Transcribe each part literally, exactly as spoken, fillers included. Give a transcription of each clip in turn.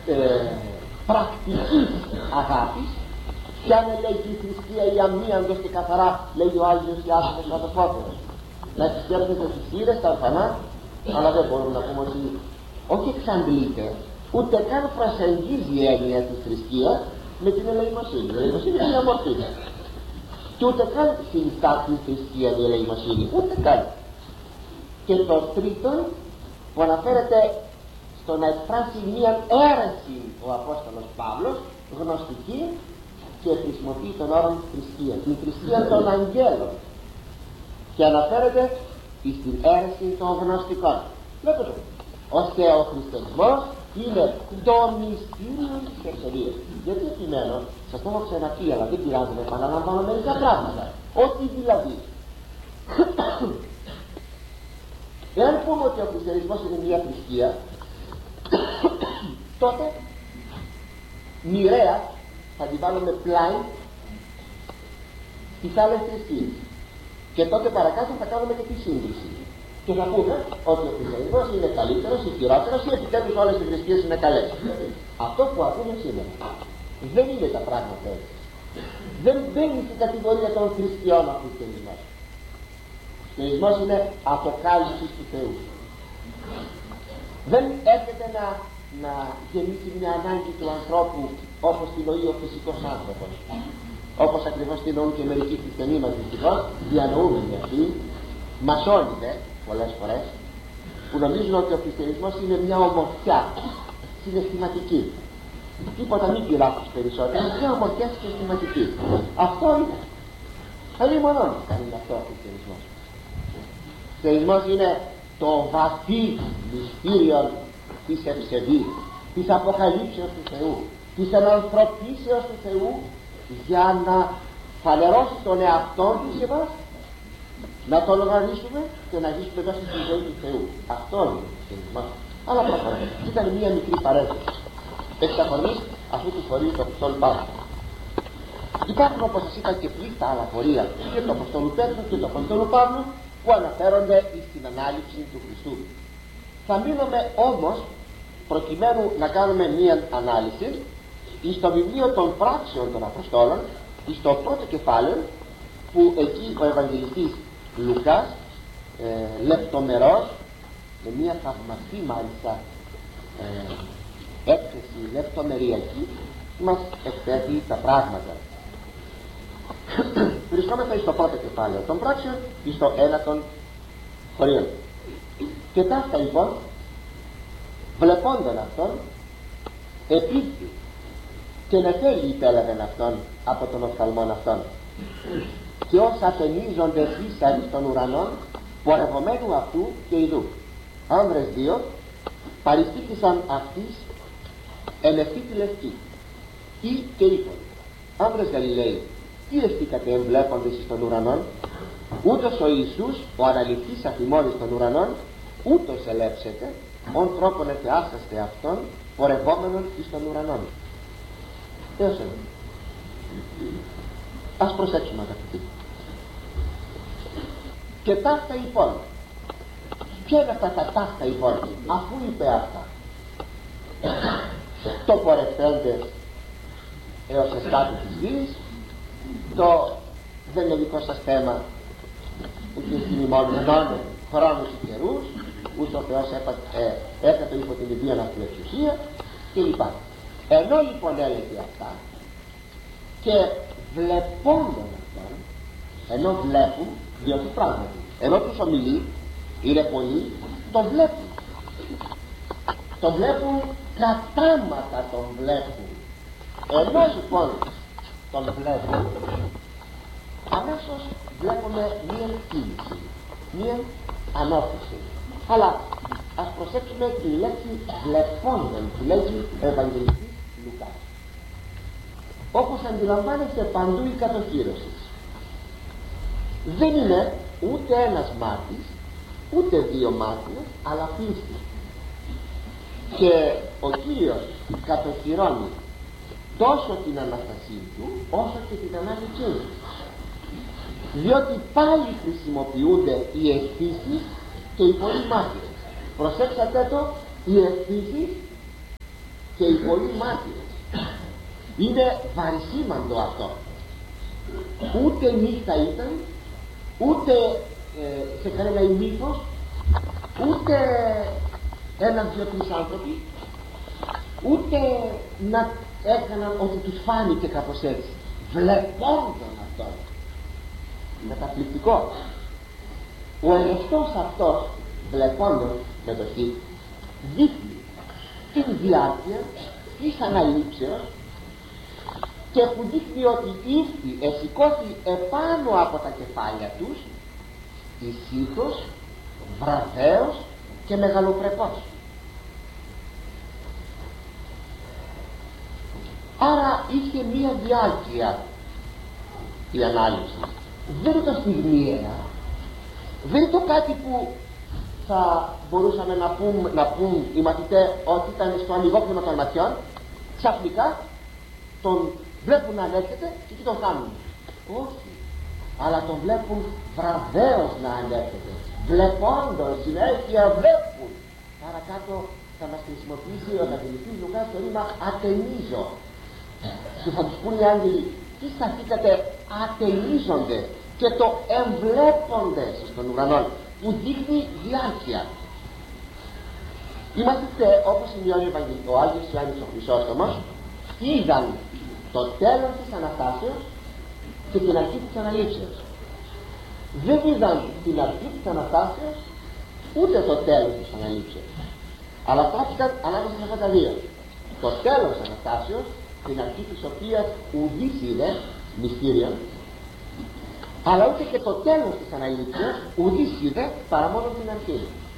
ε, πρακτικής αγάπης. Ποια είναι, λέγει, η θρησκεία η αμίαντος και καθαρά, λέγει ο Άγιος Ιάσονος Κατοφότερος. Να επισκέπτεται τις χείρες, τα ορφανά, αλλά δεν μπορούμε να πούμε ότι όχι εξαντλείται, ούτε καν προσεγγίζει η έννοια της θρησκείας με την ελεημοσύνη. Η ελεημοσύνη είναι μια μορφή. Και ούτε καν συνιστά την θρησκεία η ελεημοσύνη, ούτε καν. Και το τρίτο που αναφέρεται στο να εκφράσει μια αίρεση ο Απόστολος Παύλος, γνωστική, και χρησιμοποιεί τον όρο θρησκεία, την θρησκεία των αγγέλων, και αναφέρεται στην αίρεση των γνωστικών. Βλέπετε, ώστε ο χριστιανισμός είναι το μυστήριο της εξορίας. Γιατί επιμένω, σας το έχω ξαναπεί, αλλά δεν πειράζει να επαναλαμβάνω μερικά πράγματα. Ότι δηλαδή εάν πούμε ότι ο χριστιανισμός είναι μια θρησκεία, τότε μοιραία θα την βάλουμε πλάι στις άλλες θρησκείες. Και τότε παρακάτω θα κάνουμε και τη σύγκριση. Και θα πούμε ότι ο χριστιανισμός είναι καλύτερος ή χειρότερος, ή επιτέλους όλες οι θρησκείες είναι καλές. Αυτό που ακούμε σήμερα δεν είναι τα πράγματα έτσι. Δεν μπαίνει στην κατηγορία των θρησκειών ο χριστιανισμός. Ο χριστιανισμός είναι αποκάλυψη του Θεού. Δεν έρχεται να, να γεννήσει μια ανάγκη του ανθρώπου όπως την νοεί ο φυσικός άνθρωπος. Όπως ακριβώς την νοούν και μερικοί χριστιανοί μας, δυστυχώς, διανοούμενοι αυτοί, μασόνιδε πολλές φορές, που νομίζουν ότι ο χριστιανισμός είναι μια ομορφιά συναισθηματική. Τίποτα μη πειράχους περισσότερο, μια ομορφιά συναισθηματική. Αυτό είναι. Θα είναι μονόν είναι αυτό ο χριστιανισμός. Ο χριστιανισμός είναι το βαθύ μυστήριο της ευσεβής, της αποκαλύψεως του Θεού, της ενανθρωπίσεως του Θεού, για να φανερώσει τον εαυτό του σε εμάς, να το λογαρίσουμε και να ζήσουμε μέσα στη ζωή του Θεού. Αυτό είναι το χριστιανισμός. Αλλά προχωράμε. Ήταν μία μικρή παρένθεση εξ αφορμής αυτού του φορείου του Αποστόλου Παύλου. Υπάρχουν, όπως σας είπα, και πλήθα άλλα φορεία και του Αποστόλου Πέτρου και του Αποστόλου Παύλου που αναφέρονται στην ανάληψη του Χριστού. Θα μείνουμε όμως, προκειμένου να κάνουμε μία ανάλυση, στο βιβλίο των πράξεων των Αποστόλων, στο πρώτο κεφάλαιο, που εκεί ο Ευαγγελιστής Λουκάς ε, λεπτομερώς, με μια θαυμαστή μάλιστα ε, έκθεση λεπτομεριακή, μας εκθέτει τα πράγματα. Βρισκόμαστε στο πρώτο κεφάλαιο των πράξεων και στο ένα των χωρίων. Και ταύτα λοιπόν, βλεπόντων αυτόν, επίπτει και νεφέλη υπέλαβεν αυτόν από τον οφθαλμόν αυτόν. Και όσα ταινίζονται φύσαρι των ουρανών, πορευομένου αυτού και ειδού. Άνδρες δύο παριστήκησαν αυτής εν ευθύ τη λευκή. Ή και είπαν, άνδρες Γαλιλαίοι, τι εστίκατε εμβλέποντες εις των ουρανών? Ούτως ο Ιησούς, ο αναληφθής αφημώνης των ουρανών, ούτως ελέψετε, ον τρόπον εφεάσαστε αυτόν, πορευόμενον εις των ουρανών. Έως εδώ. Ας προσέξουμε, αγαπητοί. Και ταύτα λοιπόν. Ποια είναι αυτά τα ταύτα λοιπόν, αφού είπε αυτά? Το πορευτέντες έως εσκάτη της γης, το δεν είναι δικό σας θέμα, ούτε θυμημόνων χρόνους και καιρούς, ούτε ο Θεός έφερε υπό την ιδία αυτή εξουσία κλπ. Ενώ λοιπόν έλεγε αυτά και βλεπόντων αυτόν, ενώ βλέπουν διότι πράγματι, ενώ τους ομιλεί, είναι πολλοί, τον βλέπουν. Τον βλέπουν κατάματα, τον βλέπουν. Ενώ λοιπόν τον βλέπουν, αμέσως βλέπουμε μία κίνηση, μία ανώθηση. Αλλά ας προσέξουμε τη λέξη βλεπόντων, τη λέξη Ευαγγελιστής Λουκάς. Όπως αντιλαμβάνεστε παντού η κατοχύρωση. Δεν είναι ούτε ένας μάρτης, ούτε δύο μάρτυρες, αλλά πίστη. Και ο Κύριος κατοχυρώνει τόσο την Αναστασή του, όσο και την Ανάληψή του. Διότι πάλι χρησιμοποιούνται οι αισθήσεις και οι πολλοί μάρτυρες. Προσέξατε το, οι αισθήσεις και οι πολλοί μάρτυρες. Είναι βαρισίμαντο αυτό. Ούτε νύχτα ήταν, ούτε ε, σε κανένα ημίθος, ούτε ένας δυο τρεις άνθρωποι, ούτε να έκαναν ότι τους φάνηκε κάπως έτσι. Βλεπόντων αυτό. Καταπληκτικό. Ο ελευτός αυτός, βλεπόντων με το χ, δείχνει την διάρκεια της αναλήψεως και που δείχνει ότι ήρθε, εσηκώθη επάνω από τα κεφάλια τους ησύχος, βραδέως και μεγαλοπρεπώς. Άρα είχε μία διάρκεια η ανάληψη. Δεν είναι το στιγμιαία, δεν είναι το κάτι που θα μπορούσαμε να πούμε, να πούμε οι μαθητές ότι ήταν στο ανοιγόκλημα των ματιών, ξαφνικά τον βλέπουν να ανέρχεται και εκεί τον κάνουν. Όχι, αλλά τον βλέπουν βραδέως να ανέρχεται, βλεπόντος, συνέχεια βλέπουν. Παρακάτω θα μας χρησιμοποιήσει ο Ευαγγελιστής Λουκάς το ρήμα ατενίζω, και θα τους πούν οι άγγελοι τι σταθήκατε, ατενίζονται και το εμβλέπονται στον ουρανό, που δείχνει διάρκεια. Οι μαθητές, όπως σημειώνει ο Άγιος Ιωάννης ο Χρυσόστομος, είδαν το τέλος της Αναστάσεως και την αρχή της Αναλήψεως. Δεν είδαν την αρχή της Αναστάσεως ούτε το τέλος της Αναλήψεως, αλλά στάθηκαν ανάμεσα σε αυτά τα δύο. Το τέλος της Αναστάσεως, την αρχή της οποίας ουδής είδε μυστήριον, αλλά ούτε και το τέλος της Αναλήψεως ουδής είδε παρά μόνο την αρχή.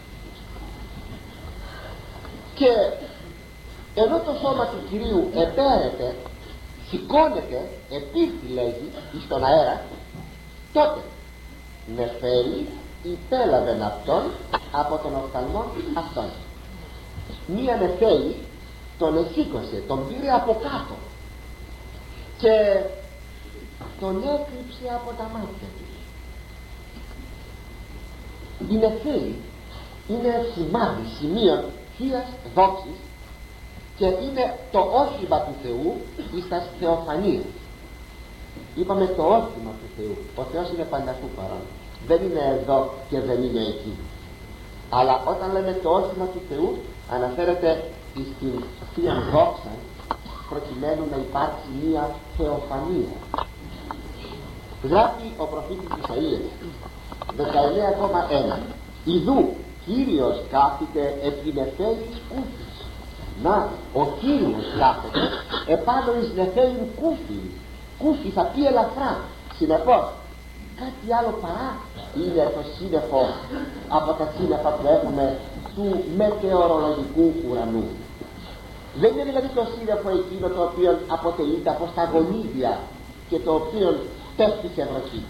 Και ενώ το σώμα του Κυρίου επέρεται, σηκώνεται, επήρθη λέγει στον αέρα, τότε νεφέλη υπέλαβεν αυτόν από τον οφθαλμό αυτόν. Μία νεφέλη τον εσήκωσε, τον πήρε από κάτω και τον έκρυψε από τα μάτια του. Η νεφέλη είναι σημάδι, σημείο θείας δόξης και είναι το όχημα του Θεού εις τα θεοφανία. Είπαμε το όχημα του Θεού. Ο Θεός είναι πανταχού παρόν. Δεν είναι εδώ και δεν είναι εκεί. Αλλά όταν λέμε το όχημα του Θεού, αναφέρεται στην θεία δόξα, προκειμένου να υπάρξει μία θεοφανία. Γράφει ο προφήτης Ισαΐας δεκαεννέα ένα. Ιδού Κύριος κάθεται επί νεφέλης κούφης. Να, ο Κύριος κάθεται επάνω εις νεφέλην κούφη. Κούφη θα πει ελαφρά. Συνεπώς κάτι άλλο παρά είναι το σύννεφο από τα σύννεφα που έχουμε του μετεωρολογικού ουρανού. Δεν είναι δηλαδή το σύννεφο εκείνο το οποίο αποτελείται από σταγονίδια και το οποίο πέφτει σε βροχή.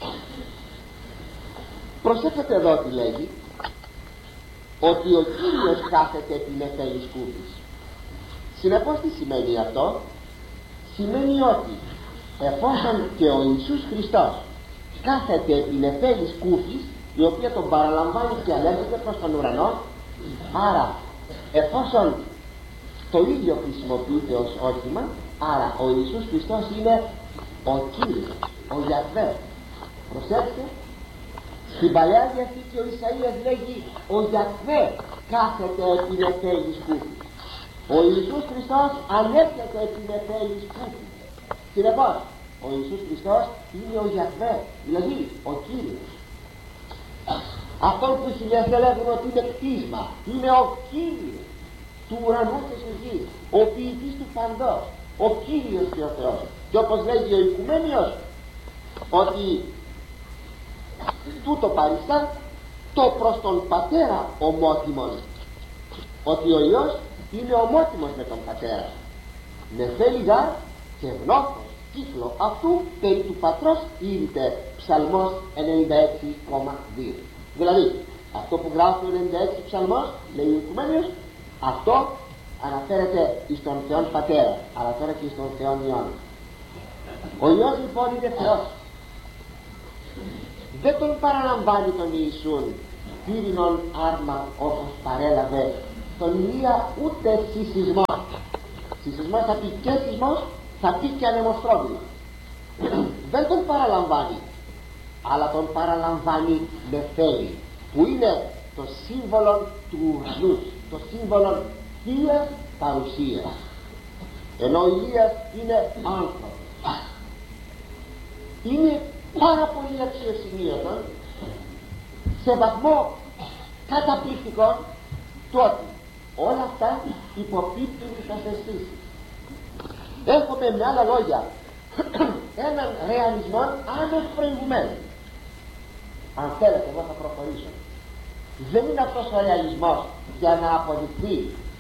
Προσέξτε εδώ τι λέγει, ότι ο Κύριος κάθεται επί νεφέλης κούφης. Συνεπώς τι σημαίνει αυτό? Σημαίνει ότι εφόσον και ο Ιησούς Χριστός κάθεται επί νεφέλης κούφης, η οποία τον παραλαμβάνει και ανέρχεται προς τον ουρανό, άρα εφόσον το ίδιο χρησιμοποιείται ως όχημα, άρα ο Ιησούς Χριστός είναι ο Κύριος, ο Ιαχβέ. Προσέξτε, στην Παλαιά Διαθήκη ο Ισαΐας λέγει ο Ιαχβέ κάθεται επί νεφέλης κούφης. Ο Ιησούς Χριστός ανέρχεται επί νεφέλης κούφης. Συνεπώς ο Ιησούς Χριστός είναι ο Ιαχβέ, δηλαδή ο Κύριος. Αυτόν που οι χιλιές λέγουν ότι είναι κτίσμα, είναι ο Κύριος του ουρανού και της γης, ο ποιητής του παντός, ο Κύριος και ο Θεός. Και όπως λέγει ο Οικουμένιος, ότι τούτο παριστά το προς τον Πατέρα ομότιμον, ότι ο Υιός είναι ομότιμος με τον Πατέρα. Νεφέλη γάρ και γνώθος κύκλο αυτού περί του Πατρός ήρθε. Ψαλμός ενενήντα έξι κόμμα δύο. Δηλαδή αυτό που γράφει ο ενενήντα έξι ψαλμός, λέει ο Οικουμένιος, αυτό αναφέρεται στον Θεόν Πατέρα, αλλά τώρα και στον Θεόν Υιόν. Ο Υιός λοιπόν είναι Θεός. Δεν τον παραλαμβάνει τον Ιησούν πύρινον άρμα όπως παρέλαβε τον Ηλία ούτε συσσισμό. Στη σεισμός θα πει και σεισμός, θα πει και ανεμοστρόβιλο. Δεν τον παραλαμβάνει, αλλά τον παραλαμβάνει με θέλει, που είναι το σύμβολο του ουρανού, το σύμβολο θείας παρουσίας, ενώ ο Ηλίας είναι άνθρωπος. Είναι πάρα πολύ αξιοσημείωτο, σε βαθμό καταπληκτικό, το ότι όλα αυτά υποπίπτουν στις αισθήσεις. Έχουμε με άλλα λόγια έναν ρεαλισμό άνευ προηγουμένου. Αν θέλετε, εγώ θα προχωρήσω. Δεν είναι αυτός ο ρεαλισμός για να αποδειχθεί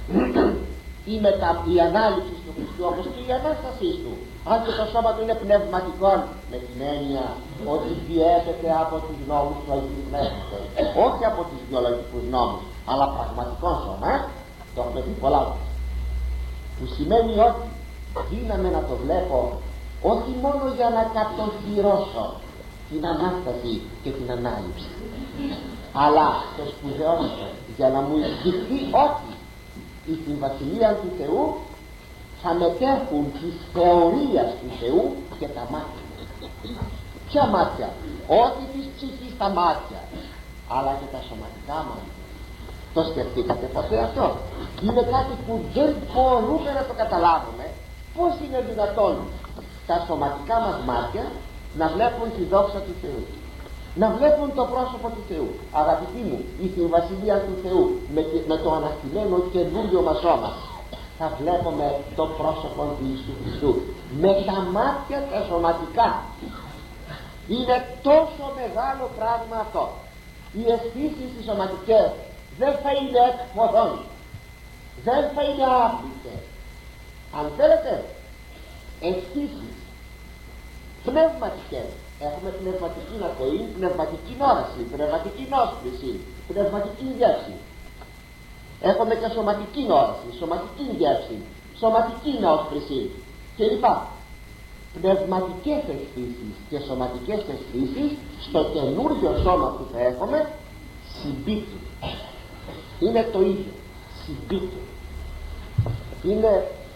η, μετα... η ανάλυση του Χριστού, όπως και η Ανάστασή του. Αν και το σώμα του είναι πνευματικό, με την έννοια ότι διέπεται από τους νόμους του Αγίου Πνεύματος, όχι από τους βιολογικούς νόμους, αλλά πραγματικό σώμα, το έχουμε πει πολλά, που σημαίνει ότι δύναμαι να το βλέπω όχι μόνο για να κατοχυρώσω την Ανάσταση και την Ανάληψη, αλλά το σπουδαιότερο για να μου εξηγηθεί ότι στην Βασιλεία του Θεού θα μετέχουν της θεωρίας του Θεού και τα μάτια. Ποια μάτια? Όχι της ψυχής τα μάτια, αλλά και τα σωματικά μάτια. Το σκεφτήκατε ποτέ αυτό? Είναι κάτι που δεν μπορούμε να το καταλάβουμε. Πώς είναι δυνατόν τα σωματικά μας μάτια να βλέπουν τη δόξα του Θεού, να βλέπουν το πρόσωπο του Θεού? Αγαπητοί μου, στην Βασιλεία του Θεού με, με το αναστημένο καινούριο μας σώμα θα βλέπουμε το πρόσωπο του Ιησού Χριστού με τα μάτια τα σωματικά. Είναι τόσο μεγάλο πράγμα αυτό. Οι αισθήσεις οι σωματικές δεν θα είναι εκφοδόν, δεν θα είναι άπλητες. Αν θέλετε, αισθήσεις πνευματικές, έχουμε πνευματική ακοή, πνευματική όραση, πνευματική νόσπληση, πνευματική γεύση. Έχουμε και σωματική όραση, σωματική γεύση, σωματική νόσπληση κλπ. Πνευματικές αισθήσεις και σωματικές αισθήσεις στο καινούργιο σώμα που θα έχουμε συμπίπτουν. Είναι το ίδιο, συμπίπτουν. Είναι,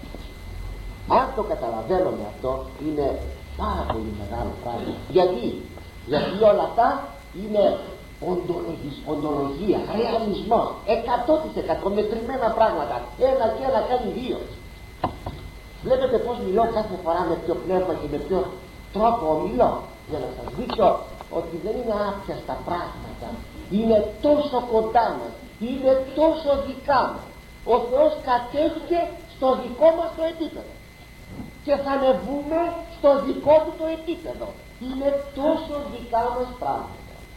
αν το καταλαβαίνουμε αυτό, είναι πάρα πολύ μεγάλο πράγμα. Γιατί, γιατί όλα αυτά είναι οντολογία, ρεαλισμός, εκατό τοις εκατό μετρημένα πράγματα. Ένα και ένα κάνει δύο. Βλέπετε πως μιλώ κάθε φορά με ποιο πνεύμα και με ποιο τρόπο μιλώ, για να σας δείξω ότι δεν είναι άπιαστα πράγματα, είναι τόσο κοντά μας, είναι τόσο δικά μας. Ο Θεός κατέβηκε στο δικό μας το επίπεδο και θα ανεβούμε στο δικό του το επίπεδο. Είναι τόσο δικά μας πράγματα.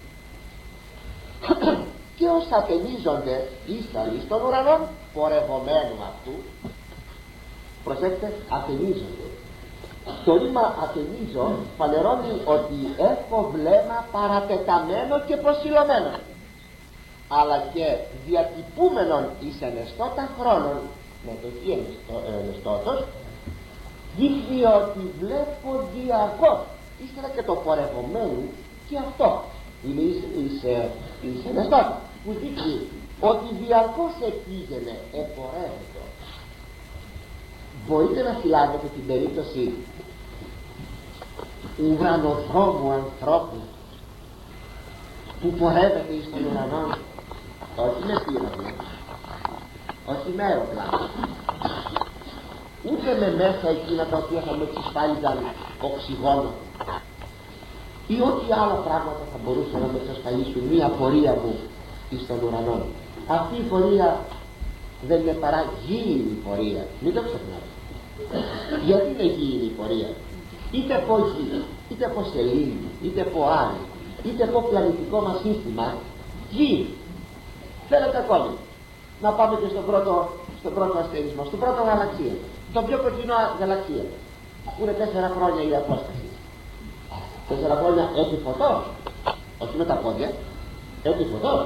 Και ως ατενίζονται ύσταλοι στον ουρανό πορευομένου αυτού, προσέξτε, ατενίζονται. Το ρήμα ατενίζω φανερώνει ότι έχω βλέμμα παρατεταμένο και προσιλωμένο, αλλά και διατυπούμενον εις ενεστώτα χρόνων με το τι ενεστώτος, δείχνει ότι βλέπω διαρκώς. Ύστερα και το πορευομένου και αυτό είναι εις, εις, εις ενεστώτα, που δείχνει ότι διαρκώς επήγαινε, επορεύεται. Μπορείτε να συλλάβετε την περίπτωση ουρανοδρόμου ανθρώπου που πορεύεται εις τον ουρανό, όχι με πύραυλο, όχι με αεροπλάνο, ούτε με μέσα εκείνα τα οποία θα με εξασφάλιζαν οξυγόνο ή ό,τι άλλα πράγματα θα μπορούσαν να με εξασφαλίσουν μία πορεία μου εις τον ουρανό. Αυτή η πορεία δεν είναι παρά γήινη πορεία, μην το ξεχνάτε. Γιατί είναι γήινη πορεία? Είτε από γη, είτε από σελήνη, είτε από άλλη, είτε από πλανητικό μας σύστημα, γη. Θέλετε ακόμη να πάμε και στον πρώτο, στον πρώτο αστερισμό, στην πρώτη γαλαξία, το πιο κοντινό γαλαξία, που είναι τέσσερα χρόνια η απόσταση. Τέσσερα χρόνια έτσι φωτός, όχι με τα πόδια, έτσι φωτός.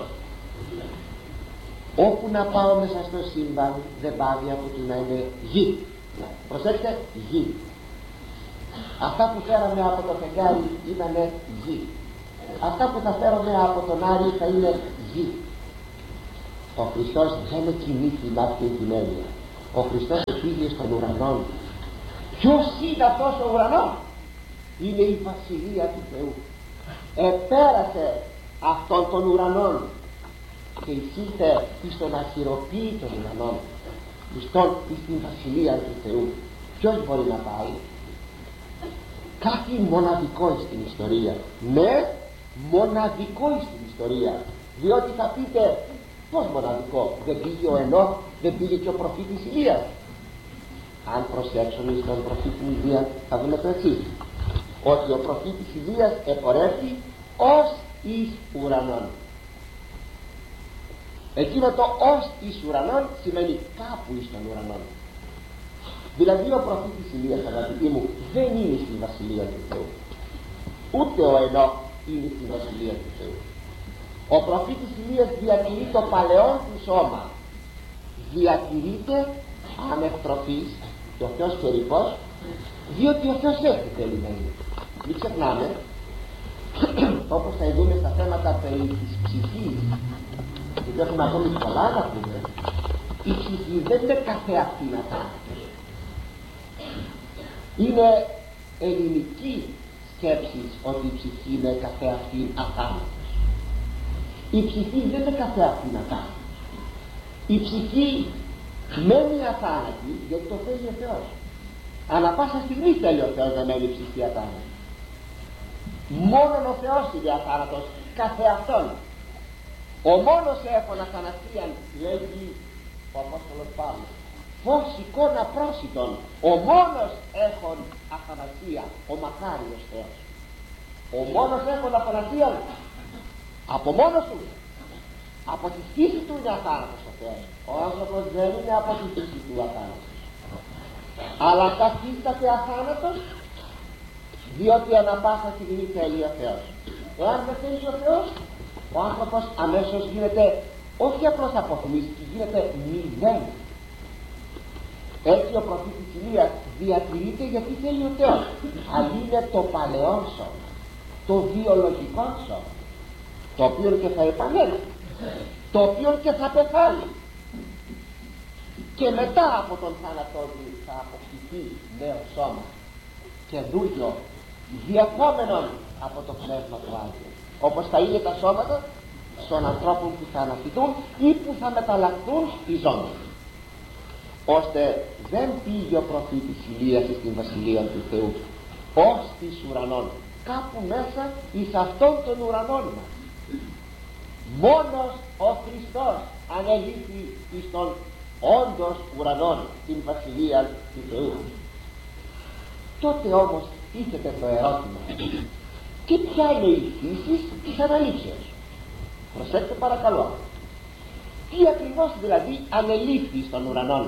Όπου να πάω μέσα στο σύμπαν δεν πάβει από το να είναι γη. Προσέξτε, γη. Αυτά που φέραμε από το φεγγάρι ήταν γη. Αυτά που θα φέρουμε από τον Άρη θα είναι γη. Ο Χριστός δεν κινήθηκε με αυτή την έννοια. Ο Χριστός επήγε στον ουρανό. Ποιος είναι αυτός ο ουρανός? Είναι η Βασιλεία του Θεού. Επέρασε αυτόν τον ουρανόν και εισήλθε εις τον αχυροποίητον ουρανόν, εις την Βασιλεία του Θεού. Ποιος μπορεί να πάει? Κάτι μοναδικό στην ιστορία. Ναι, μοναδικό στην ιστορία. Διότι θα πείτε, πώς μοναδικό? Δεν πήγε ο Ενώχ, δεν πήγε και ο προφήτης Ηλίας? Αν προσέξουμε στον προφήτη Ηλία θα δούμε το εξής, ότι ο προφήτης Ηλίας επορεύει ως εις ουρανόν. Εκείνο το ως εις ουρανόν σημαίνει κάπου εις τον ουρανόν. Δηλαδή ο προφήτης Ηλίας, αγαπητοί μου, δεν είναι στη Βασιλεία του Θεού, ούτε ο Ενώχ είναι στη Βασιλεία του Θεού. Ο προφήτης Ηλίας διατηρεί το παλαιόν του σώμα, διατηρείται ανεκτροφής και ο Θεός καιρικός, διότι ο Θεός έτσι θέλει να είναι. Μην ξεχνάμε, όπως θα δούμε στα θέματα περί της ψυχής, γιατί έχουμε ακόμη πολλά να πούμε, η ψυχή δεν είναι καθεαυτή να θάνατος. Είναι ελληνική σκέψη ότι η ψυχή είναι καθεαυτή αθάνατος. Η ψυχή δεν είναι καθεαυτή αθάνατος. Η ψυχή μένει αθάνατη γιατί το θέλει ο Θεός. Ανά πάσα στιγμή θέλει ο Θεός να μένει η ψυχή αθάνατη. Μόνον ο Θεός είναι αθάνατος καθεαυτόν. Ο μόνος έχων αθανασίαν, λέγει ο Απόστολος Παύλος, φως εικόνα πρόσιτον. Ο μόνος έχων αθανασία, ο μακάριος Θεός. Ο μόνος έχων αθανασία από μόνος του, από τη φύση του είναι αθάνατος ο Θεός. Ο άνθρωπος δεν είναι από τη φύση του αθάνατος, αλλά καθίσταται αθάνατος διότι ανα πάσα στιγμή θέλει ο Θεός. Εάν δεν θέλει ο Θεός, ο άνθρωπος αμέσως γίνεται όχι απλώς αποφημίστηκε, γίνεται μηδέν. Έτσι ο προφήτης Ηλίας διατηρείται γιατί θέλει ο Θεός, αλλά είναι το παλαιόν σώμα, το βιολογικό σώμα, το οποίο και θα επανέλθει, το οποίο και θα πεθάνει και μετά από τον θάνατό του θα αποκτηθεί νέο σώμα, καινούριο, διακόμενον από το Πνεύμα του Άγιου, όπως θα είναι τα σώματα των ανθρώπων που θα αναφηθούν ή που θα μεταλλαχθούν οι ζώντες. Ώστε δεν πήγε ο προφήτης Ηλίας στην Βασιλεία του Θεού ως της ουρανών, κάπου μέσα εις αυτόν τον ουρανόν μας. Μόνος ο Χριστός ανελήφθη εις τον όντως ουρανών, την Βασιλεία του Θεού. Τότε όμως τίθεται το ερώτημα, και ποια είναι η φύση της αναλήψεως? Προσέξτε παρακαλώ, τι ακριβώς δηλαδή ανελήφθη στον ουρανόν?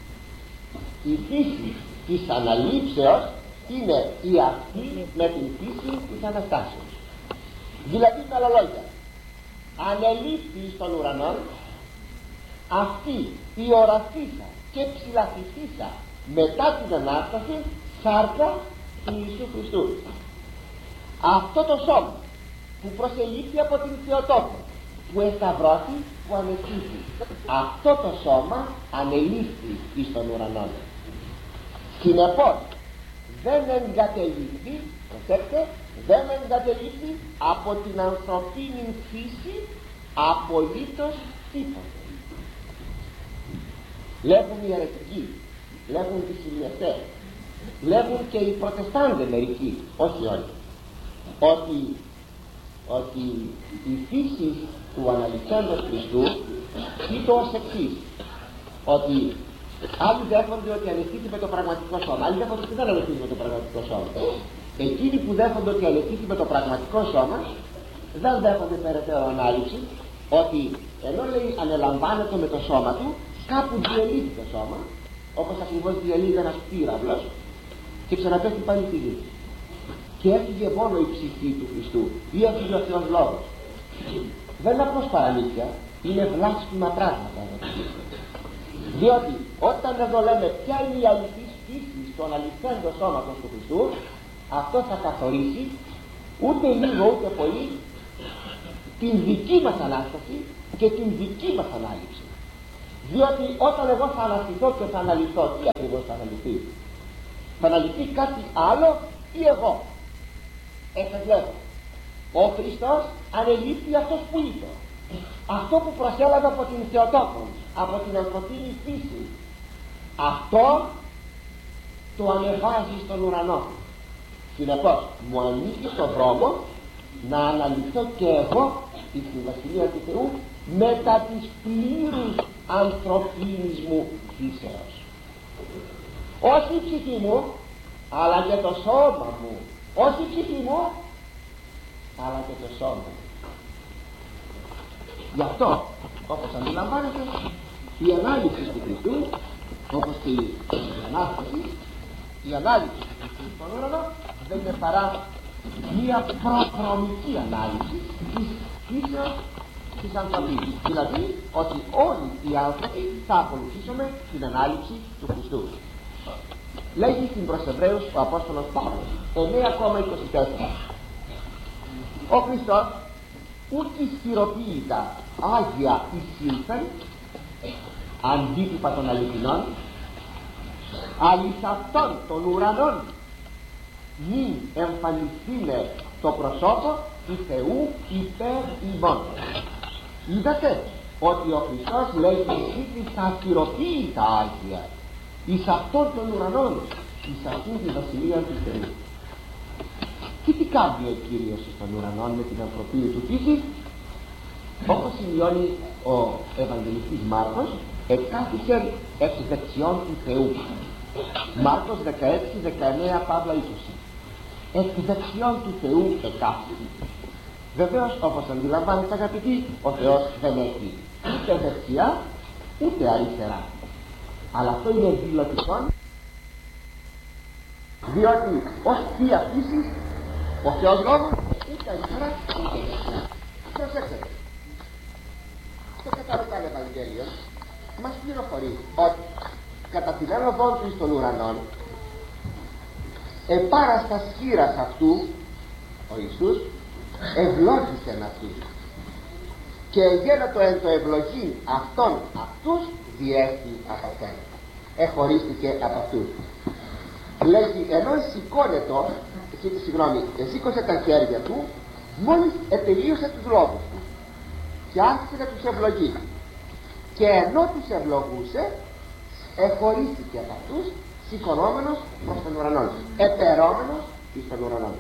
Η φύση της αναλήψεως είναι η αυτή με την φύση της Αναστάσεως. Δηλαδή με άλλα λόγια, ανελήφθη στον ουρανόν αυτή η οραφήσα και ψηλαφηθήσα μετά την Ανάσταση σάρκα του Ιησού Χριστού. Αυτό το σώμα που προσελήφθη από την Θεοτόκο, που εσταυρώθη, που ανεσύθη, αυτό το σώμα ανελήφθη εις τον ουρανό. Συνεπώς δεν εγκατελήφθη, προσέξτε, δεν εγκατελήφθη από την ανθρωπίνη φύση απολύτως τίποτε. Λέγουν οι αιρετικοί, λέγουν οι σημειωτές, λέγουν και οι προτεστάντες μερικοί, όχι όλοι, ότι, ότι η φύση του αναληφθέντος Χριστού είναι ως εξής, ότι άλλοι δέχονται ότι ανεστήθη με το πραγματικό σώμα, άλλοι δέχονται ότι δεν ανεστήθη με το πραγματικό σώμα. Εκείνοι που δέχονται ότι ανεστήθη με το πραγματικό σώμα δεν δέχονται περαιτέρω ανάληψη, ότι ενώ λέει ανελαμβάνεται με το σώμα του, κάπου διελύθη το σώμα, όπως ακριβώς διελύεται ένας πύραυλος και ξαναπέφτει πάλι στη γη. Και έφυγε μόνο η ψυχή του Χριστού, ή έφυγε ο Θεός Λόγος. Δεν είναι απλώς παραλήθεια, είναι βλάσφημα πράγματα. Διότι όταν εδώ λέμε ποια είναι η αληθής φύση των αληθέντων σώματος του Χριστού, αυτό θα καθορίσει ούτε λίγο ούτε πολύ την δική μας Ανάσταση και την δική μας ανάληψη. Διότι όταν εγώ θα αναστηθώ και θα αναλυθώ, τι ακριβώς θα αναλυθεί? Θα αναλυθεί κάτι άλλο ή εγώ? Έτσι βλέπω. Ο Χριστός ανελήφθη αυτός που είπε, αυτό που προσέλαβε από την Θεοτόκο, από την ανθρωπίνη φύση, αυτό το ανεβάζει στον ουρανό. Συνεπώς μου ανοίγει τον δρόμο να αναλυθώ και εγώ στη Βασιλεία του Θεού μετά της πλήρους ανθρωπίνης μου φύσεως. Όχι η ψυχή μου, αλλά και το σώμα μου. Όχι η ψυχή μου, αλλά και το σώμα μου. Γι' αυτό, όπως αντιλαμβάνετε, η ανάλυση του Χριστού, όπως και η Ανάσταση, η ανάλυση του Χριστού στον ουρανό δεν είναι παρά μία προδρομική ανάλυση της φύσεως της ανθρωπίνης. Δηλαδή ότι όλοι οι άνθρωποι θα ακολουθήσουμε την ανάλυση του Χριστού. Λέγει στην προς Εβραίους ο Απόστολος Παύλος εννέα είκοσι τέσσερα, ο Χριστός ουκ ισχυροποίητα άγια εισήλθεν αντίτυπα των αληθινών, αλλά εις αυτόν των ουρανών μην εμφανιστήνε το προσώπο του Θεού υπέρ ημών. Είδατε ότι ο Χριστός λέει εις τα ασχυροποίητα άγια εις αυτόν των ουρανών, εις αυτήν τη βασιλεία του Θεού. Και τι κάνει ο Κύριος των ουρανών με την ανθρωπίνη του φύση? Όπως σημειώνει ο Ευαγγελιστής Μάρκος, εκάθισε εξ δεξιών του Θεού. Μάρκος δεκαέξι δεκαεννέα Παύλα είκοσι. Εξ δεξιών του Θεού εκάθισε. Βεβαίως, όπως αντιλαμβάνεστε αγαπητοί, ο Θεός δεν έχει ούτε δεξιά ούτε αριστερά. Αλλά αυτό είναι δηλωτικό, διότι ως θεία φύση ο Θεός λόγος ούτε αριστερά ούτε δεξιά. Προσέξτε, το Καθαροκάν Ευαγγέλιο μας πληροφορεί ότι κατά την άνοδό του εις των ουρανών επάραστας χείρας αυτού ο Ιησούς ευλόγησεν αυτούς και γένετο εν το ευλογήν αυτών αυτούς διέστη από αυτόν, εχωρίστηκε από αυτούς. Λέγει ενώ σηκώνετο, συγγνώμη, σήκωσε τα χέρια του μόλις ετελείωσε τους λόγους του και άρχισε να τους ευλογεί, και ενώ τους ευλογούσε εχωρίστηκε από αυτούς, σηκωνόμενος προς τον ουρανό, επερόμενος εις τον ουρανό.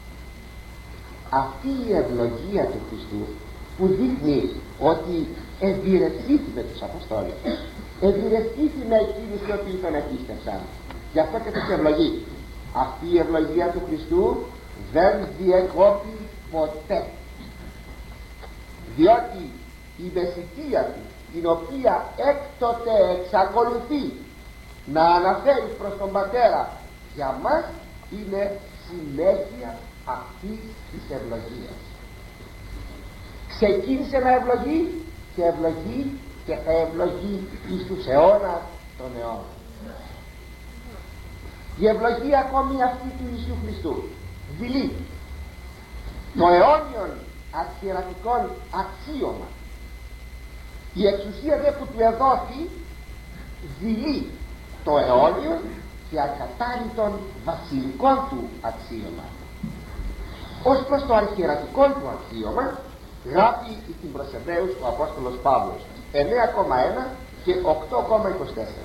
Αυτή η ευλογία του Χριστού που δείχνει ότι ευηρετήθη με τους Αποστόλους, ευηρετήθη με εκείνους οι οποίοι τον επίστευσαν, γι' αυτό και τους ευλογεί. Αυτή η ευλογία του Χριστού δεν διεκόπη ποτέ, διότι η μεσητεία του, την οποία έκτοτε εξακολουθεί να αναφέρει προς τον Πατέρα, για μας είναι συνέχεια αυτής της ευλογίας. Ξεκίνησε να ευλογεί και ευλογεί και θα ευλογεί εις τους αιώνας των αιώνων. Η ευλογία ακόμη αυτή του Ιησού Χριστού δειλεί το αιώνιον αρχιερατικών αξίωμα. Η εξουσία δε που του εδόθη δειλεί το αιώνιον και ακατάρρητον βασιλικών του αξίωμα. Ως προς το αρχιερατικό του αξίωμα γράφει στην προς Εβραίους ο Απόστολος Παύλος εννέα ένα και οκτώ είκοσι τέσσερα.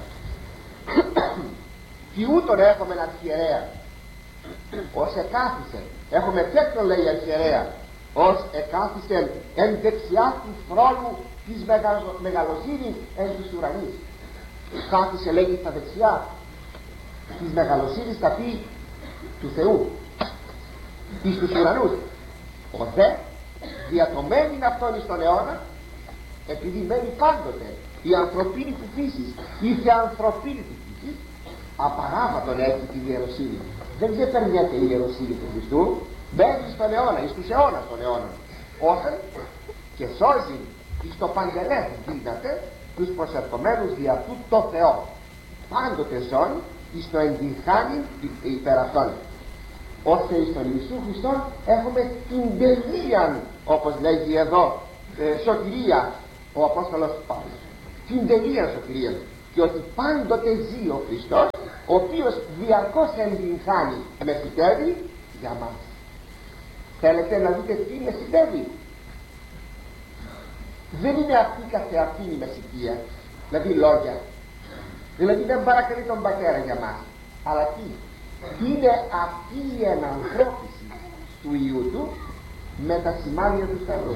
Τι ούτων έχουμε αρχιερέα ως εκάθισε, έχουμε τέτοιον λέει αρχιερέα, ως εκάθισε εν δεξιά του θρόνου της μεγαλοσύνης εν της ουρανής. Κάθισε λέγει στα δεξιά της μεγαλοσύνης τα πει του Θεού εις τους ουρανούς. Ο δε διατομένην αυτόν εις τον αιώνα, επειδή μένει πάντοτε η ανθρωπίνη του φύσης, η θεανθρωπίνη του φύσης, απαράβατον έχει την ιεροσύνη. Δεν ξεπερνιέται η ιεροσύνη του Χριστού, μένει στον αιώνα, εις τους αιώνας των αιώνων, όταν και σώζει εις το παντελές δύναται τους προσερχομένους δι' αυτού το Θεό, πάντοτε ζών εις το ενδιχάνει υπέρ αυτών. Ώστε εις τον Ιησού Χριστό έχουμε την τελείαν, όπως λέγει εδώ, ε, σωτηρία ο Απόστολος Παύλος. την τελεία σωτηρία, και ότι πάντοτε ζει ο Χριστός, ο οποίος διαρκώς εμβυγχάνει, μεσητεύει για μας. Θέλετε να δείτε τι μεσητεύει? Δεν είναι αυτή καθεαυτή η μεσητεία, δηλαδή λόγια, δηλαδή δεν παρακαλεί τον πατέρα για μας, αλλά τι? Είναι αυτή η ενανθρώπιση του Υιού του με τα σημάδια του Σταυρού.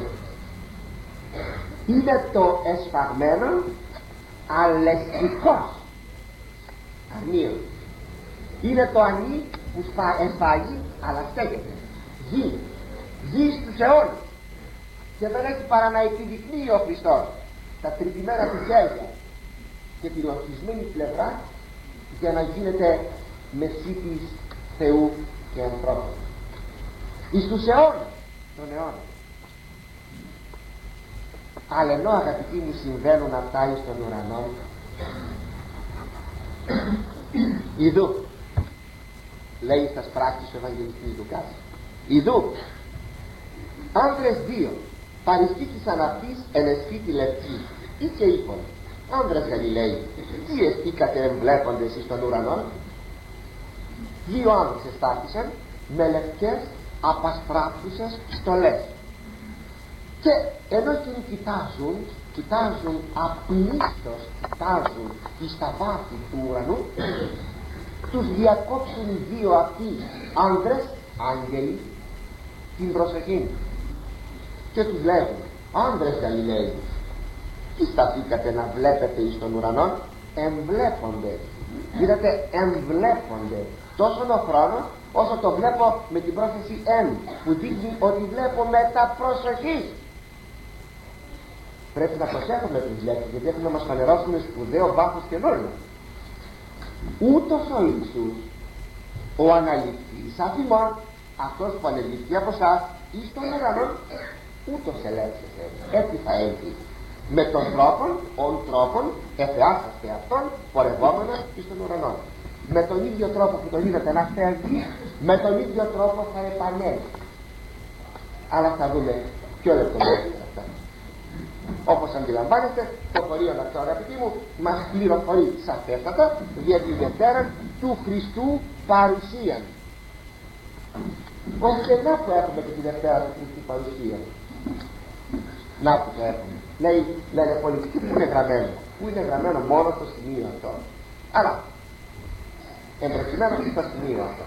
Είναι το εσφαγμένο αλεστικός αρνείο. Είναι το ανή που εσφάγει αλλά στέκεται, ζει, ζει στους αιώνες, και δεν έχει παρά να επιδεικνύει ο Χριστός τα τρυπημένα του χέρια και την ορθισμένη πλευρά για να γίνεται μεσίτης Θεού και ανθρώπου εις τους αιώνες των αιώνων. Αλλά ενώ, αγαπητοί μου, συμβαίνουν αυτά εις των ουρανών, ιδού, λέει στα πράξεις του Ευαγγελιστή Λουκάς, ιδού άνδρες δύο παριστήθησαν αυτής εν εσφύτη λευκή, ή και είπαν, άνδρες Γαλιλαίοι, τι εστίκατε εμβλέποντες εις των ουρανών? Δύο άνδρες εστάθησαν με λευκές απαστράφουσες στολές, και ενώ εκείνοι κοιτάζουν, κοιτάζουν απλήστως, κοιτάζουν εις τα βάθη του ουρανού, τους διακόψουν οι δύο αυτοί άνδρες, άγγελοι, την προσοχή και τους λέγουν, άνδρες Γαλιλαίοι, τι σταθήκατε να βλέπετε εις των ουρανών? Εμβλέπονται, είδατε, εμβλέπονται τόσο ο χρόνος όσο το βλέπω με την πρόθεση εν, που δείχνει ότι βλέπω με τα προσοχή. Πρέπει να προσέχουμε τις λέξεις, γιατί έχουν να μας φανερώσουν σπουδαίο βάθος και νόημα. Ούτως ο Ιησούς, ο αναληφθής αφημών, αυτός που ανελήφθη από εσάς εις των ουρανών, ούτως ελέγξεσαι, έτσι θα έλθει, με τον τρόπο, ον τρόπον εφεάσαστε αυτόν πορευόμενος εις των ουρανών. Με τον ίδιο τρόπο που τον είδατε να φεύγει, με τον ίδιο τρόπο θα επανέλθει. Αλλά θα δούμε πιο λεπτομέρειες αυτά. Όπως αντιλαμβάνεστε, το χωρίον αυτό, αγαπητοί μου, μας πληροφορεί σαφέστατα για τη Δευτέρα του Χριστού παρουσίαν. Ώστε να που έχουμε και τη Δευτέρα του Χριστού παρουσίαν. Να που το έχουμε. Λέει, λένε πολιτικοί, που είναι γραμμένο? Που είναι γραμμένο μόνο στο σημείο αυτό. Αλλά εμπροκειμένου στο σημείο αυτό,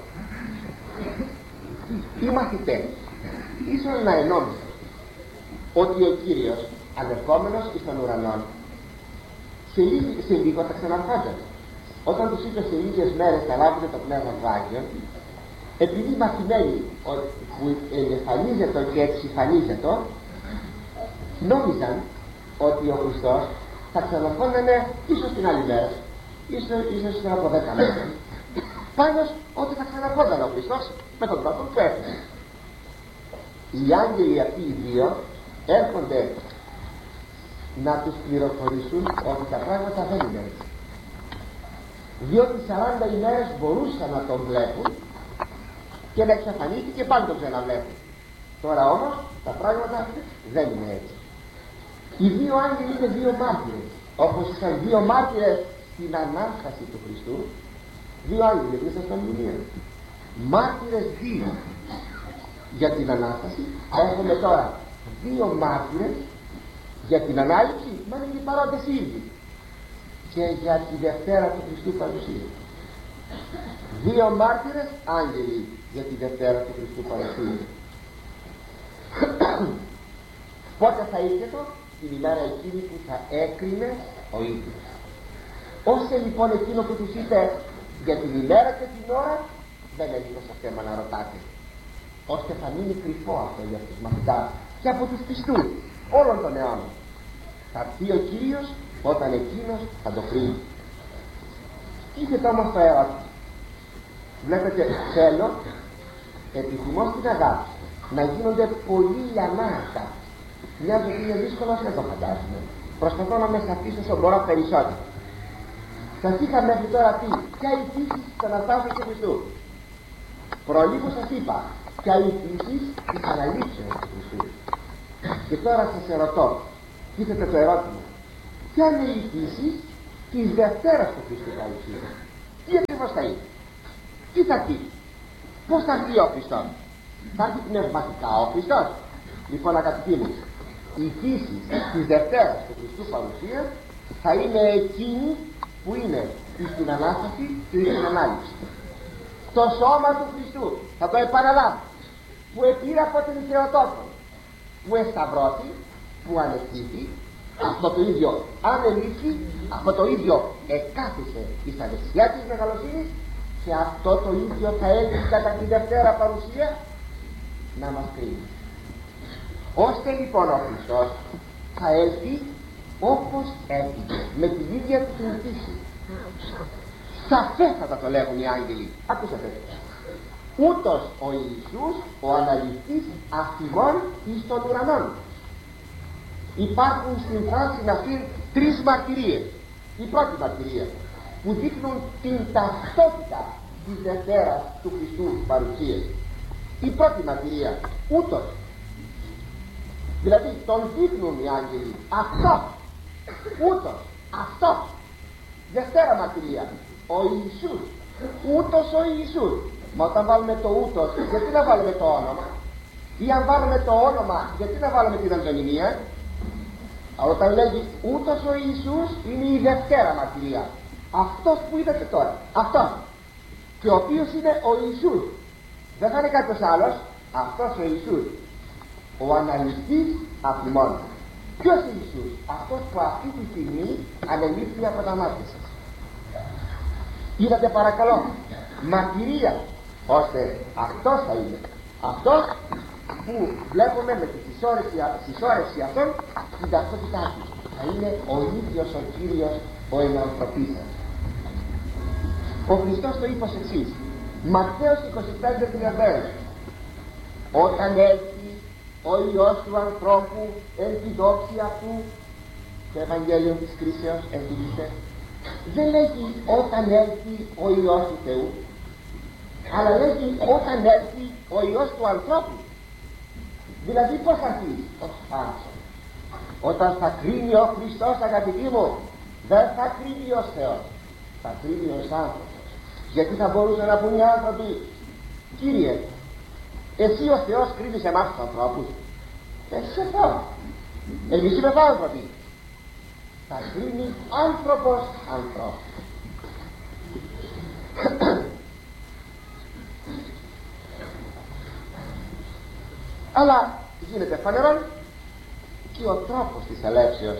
οι μαθητές ίσως να ενόμισαν ότι ο Κύριος ανερχόμενος εις των ουρανών σε, λί, σε λίγο θα ξαναρχόταν. Όταν τους είπε σε λίγες μέρες θα λάβετε το Πνεύμα του Άγιον, επειδή οι μαθημένοι που εμφανίζεται και εξυφανίζεται νόμιζαν ότι ο Χριστός θα ξαναρχόταν ίσως την άλλη μέρα, ίσως, ίσως από δέκα μέρες, πάνω ότι θα ξαναρχόταν ο Χριστός με τον τρόπο που έφυγε. Οι άγγελοι αυτοί οι δύο έρχονται να τους πληροφορήσουν ότι τα πράγματα δεν είναι έτσι, διότι σαράντα ημέρες μπορούσαν να τον βλέπουν και να εξαφανίστηκε και πάλι τον ξαναβλέπουν. Τώρα όμως τα πράγματα δεν είναι έτσι. Οι δύο άγγελοι είναι δύο μάρτυρες, όπως ήταν δύο μάρτυρες στην Ανάσταση του Χριστού. Δύο άγγελοι μέσα στα μνημεία, μάρτυρες δύο για την Ανάσταση. Έχουμε τώρα δύο μάρτυρες για την Ανάληψη, μα είναι οι παρόντες ήδη, και για τη Δευτέρα του Χριστού παρουσία. Δύο μάρτυρες άγγελοι για τη Δευτέρα του Χριστού παρουσία. Πότε θα ήρθε? Την ημέρα εκείνη που θα έκρινε ο ίδιος. Ώστε λοιπόν εκείνο που τους είπε για την ημέρα και την ώρα, δεν έγινε στο θέμα να ρωτάτε, ώστε θα μείνει κρυφό αυτό για τους μαθητάς και από τους πιστούς όλων των αιώνων. Θα έρθει ο Κύριος όταν εκείνος θα το κρίνει. Τίθεται όμως το ερώτημα. Βλέπετε, θέλω, επιθυμώ στην αγάπη να γίνονται πολύ λιανάτα. Μοιάζει ότι είναι δύσκολο, δεν το φαντάζομαι. Προσπαθώ να με σαφήσω όσο μπορώ περισσότερο. Σας είχα μέχρι τώρα πει ποια η φύση της Αναστάσεως του Χριστού. Προλίγου σας είπα ποια η φύση της Αναλήψεως του Χριστού. Και τώρα σας ερωτώ, τίθεται το ερώτημα, ποια είναι η φύση της Δευτέρας του Χριστού παρουσίας. Τι ακριβώς θα είναι, τι θα πει, πώς θα έρθει ο Χριστός, θα έρθει πνευματικά ο Χριστός? Λοιπόν, αγαπητοί μου, η φύση της Δευτέρας του Χριστού παρουσίας θα είναι εκείνη που είναι στην Ανάσταση και στην Ανάληψη. Το σώμα του Χριστού, θα το επαναλάβω, που επήρε από την Θεοτόκο, που εσταυρώθη, που ανεκτήθη, αυτό το ίδιο ανελήφθη, αυτό το ίδιο εκάθισε στα δεξιά της μεγαλοσύνης, και αυτό το ίδιο θα έλθει κατά τη Δευτέρα παρουσία να μας κρίνει. Ώστε λοιπόν ο Χριστός θα έλθει όπως έφυγε, με την ίδια του την φύση. Σαφέστατα το λέγουν οι άγγελοι. Ακούσατε. Ούτως ο Ιησούς, ο αναληφθής αυτιμών εις των ουρανών. Υπάρχουν στην φράση αυτή τρεις μαρτυρίες. Η πρώτη μαρτυρία που δείχνουν την ταυτότητα της Δευτέρας του Χριστού παρουσίας. Η πρώτη μαρτυρία, ούτως, δηλαδή τον δείχνουν οι άγγελοι, αυτό, ούτως, αυτό. Δευτέρα μαρτυρία, ο Ιησούς, ούτως ο Ιησούς. Μα όταν βάλουμε το ούτως, γιατί να βάλουμε το όνομα? Ή αν βάλουμε το όνομα, γιατί να βάλουμε την αντωνυμία? Όταν λέγει ούτως ο Ιησούς, είναι η Δευτέρα μαρτυρία. Αυτός που είδατε τώρα, αυτός, και ο οποίος είναι ο Ιησούς, δεν θα είναι κάποιος άλλος, αυτός ο Ιησούς, ο αναληφθής αυτιμών. Ποιος είναι ο Ιησούς? Αυτός που αυτή τη στιγμή ανελήφθη από τα μάτια σας. Είδατε παρακαλώ, μαρτυρία, ώστε αυτός θα είναι, αυτός που βλέπουμε με τη συσσόρευση αυτών την ταυτότητά του, θα είναι ο ίδιος ο Κύριος, ο ενανθρωπής σας. Ο Χριστός το είπε ως εξής, Ματθαίος είκοσι πέντε τριάντα ένα, όταν έλθει ο Υιός του ανθρώπου εν τη δόξη αυτού, το Ευαγγέλιο της κρίσεως εντύπωσε, δεν λέγει όταν έλθει ο Υιός του Θεού, αλλά λέγει όταν έρθει ο Υιός του ανθρώπου. Δηλαδή πως θα έρθει? Ως άνθρωπος. Όταν θα κρίνει ο Χριστός, αγαπητοί μου, δεν θα κρίνει ως Θεός, θα κρίνει ως άνθρωπος. Γιατί θα μπορούσαν να πούν οι άνθρωποι, Κύριε, εσύ ο Θεός κρίνεις εμάς τους ανθρώπους? Εσύ είσαι Θεός, εμείς είμαστε άνθρωποι. Θα κρίνει άνθρωπος ανθρώπου. Αλλά γίνεται φανερόν και ο τρόπος της ελεύσεως.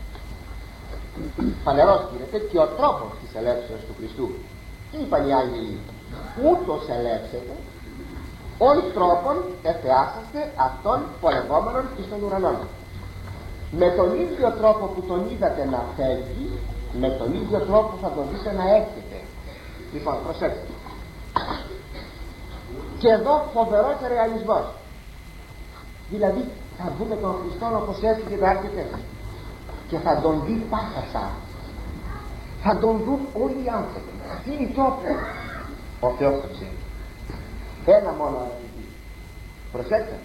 Φανερός γίνεται και ο τρόπος της ελεύσεως του Χριστού. Τι είπαν οι άγγελοι? Ούτως ελεύσετε, όλοι τρόπον εφεάσαστε αυτών πορευόμενων εις των ουρανών. Με τον ίδιο τρόπο που τον είδατε να φεύγει, με τον ίδιο τρόπο θα τον δείτε να έρχεται. Λοιπόν, προσέξτε. Και εδώ φοβερός ρεαλισμός. Δηλαδή θα δούμε τον Χριστό όπως έρχεται και θα έρχεται, και θα τον δει πάθασα, θα τον δουν όλοι οι άνθρωποι. Τι είναι τρόπο? Ο Θεός το ξέρει. Ένα μόνο αγαπητοί, προσέξτε.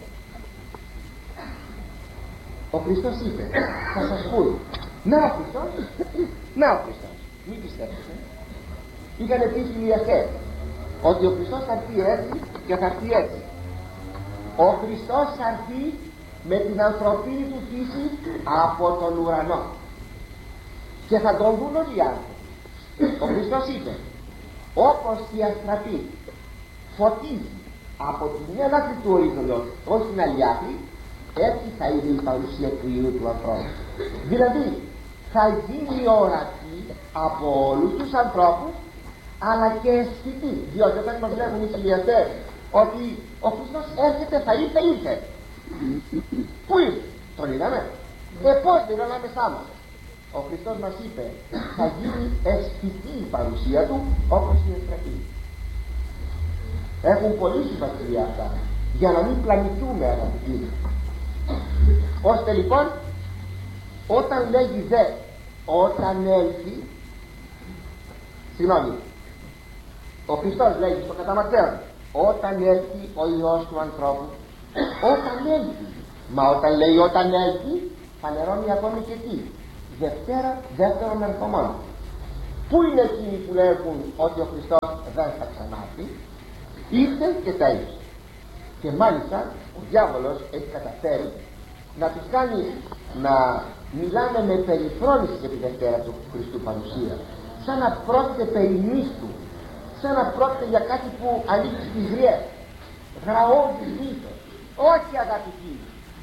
Ο Χριστός είπε, θα σας πούν, να ο Χριστός, να ο Χριστός. Μην πιστεύετε. Είχαν πει οι ιερές ότι ο Χριστός θα έρθει έτσι και θα έρθει έτσι. Ο Χριστός θα έρθει με την ανθρωπίνη του φύση από τον ουρανό και θα τον δουν όλοι οι άνθρωποι. Ο Χριστός είπε, όπως η αστραπή φωτίζει από τη μια άκρη του ορίζοντος ως την άλλη άκρη, έτσι θα είναι η παρουσία του Υιού του ανθρώπου. Δηλαδή θα γίνει ορατή από όλους τους ανθρώπους, αλλά και αισθητή, διότι όταν μας βλέπουν οι χιλιαστές ότι ο Χριστός έρχεται, θα ήρθε, ήρθε. Πού ήρθε? Τον είδαμε? Ε, πώς δεν είναι ανάμεσά μας? Ο Χριστός μας είπε, θα γίνει αισθητή η παρουσία του όπως η αστραπή. Έχουν πολύ σημασία αυτά, για να μην πλανητούμε, αγαπητοί. Ώστε λοιπόν, όταν λέγει δε, όταν έλθει, συγγνώμη, ο Χριστός λέγει στο κατά Ματθαίον, όταν έλθει ο Υιός του ανθρώπου, όταν έλθει. Μα όταν λέει όταν έλθει, φανερώνει ακόμη και τι? Δευτέρα δεύτερων ερχομών. Πού είναι εκείνοι που λέγουν ότι ο Χριστός δεν θα ξανάρθει? Ήρθε και τα είπε. Και μάλιστα ο διάβολος έχει καταφέρει να τους κάνει να μιλάνε με περιφρόνηση για τη Δευτέρα του Χριστού παρουσία, σαν να πρόκειται περί μύθου, σαν να πρόκειται για κάτι που ανήκει στις γριές, γραώδης μύθος. Όχι, αγαπητοί,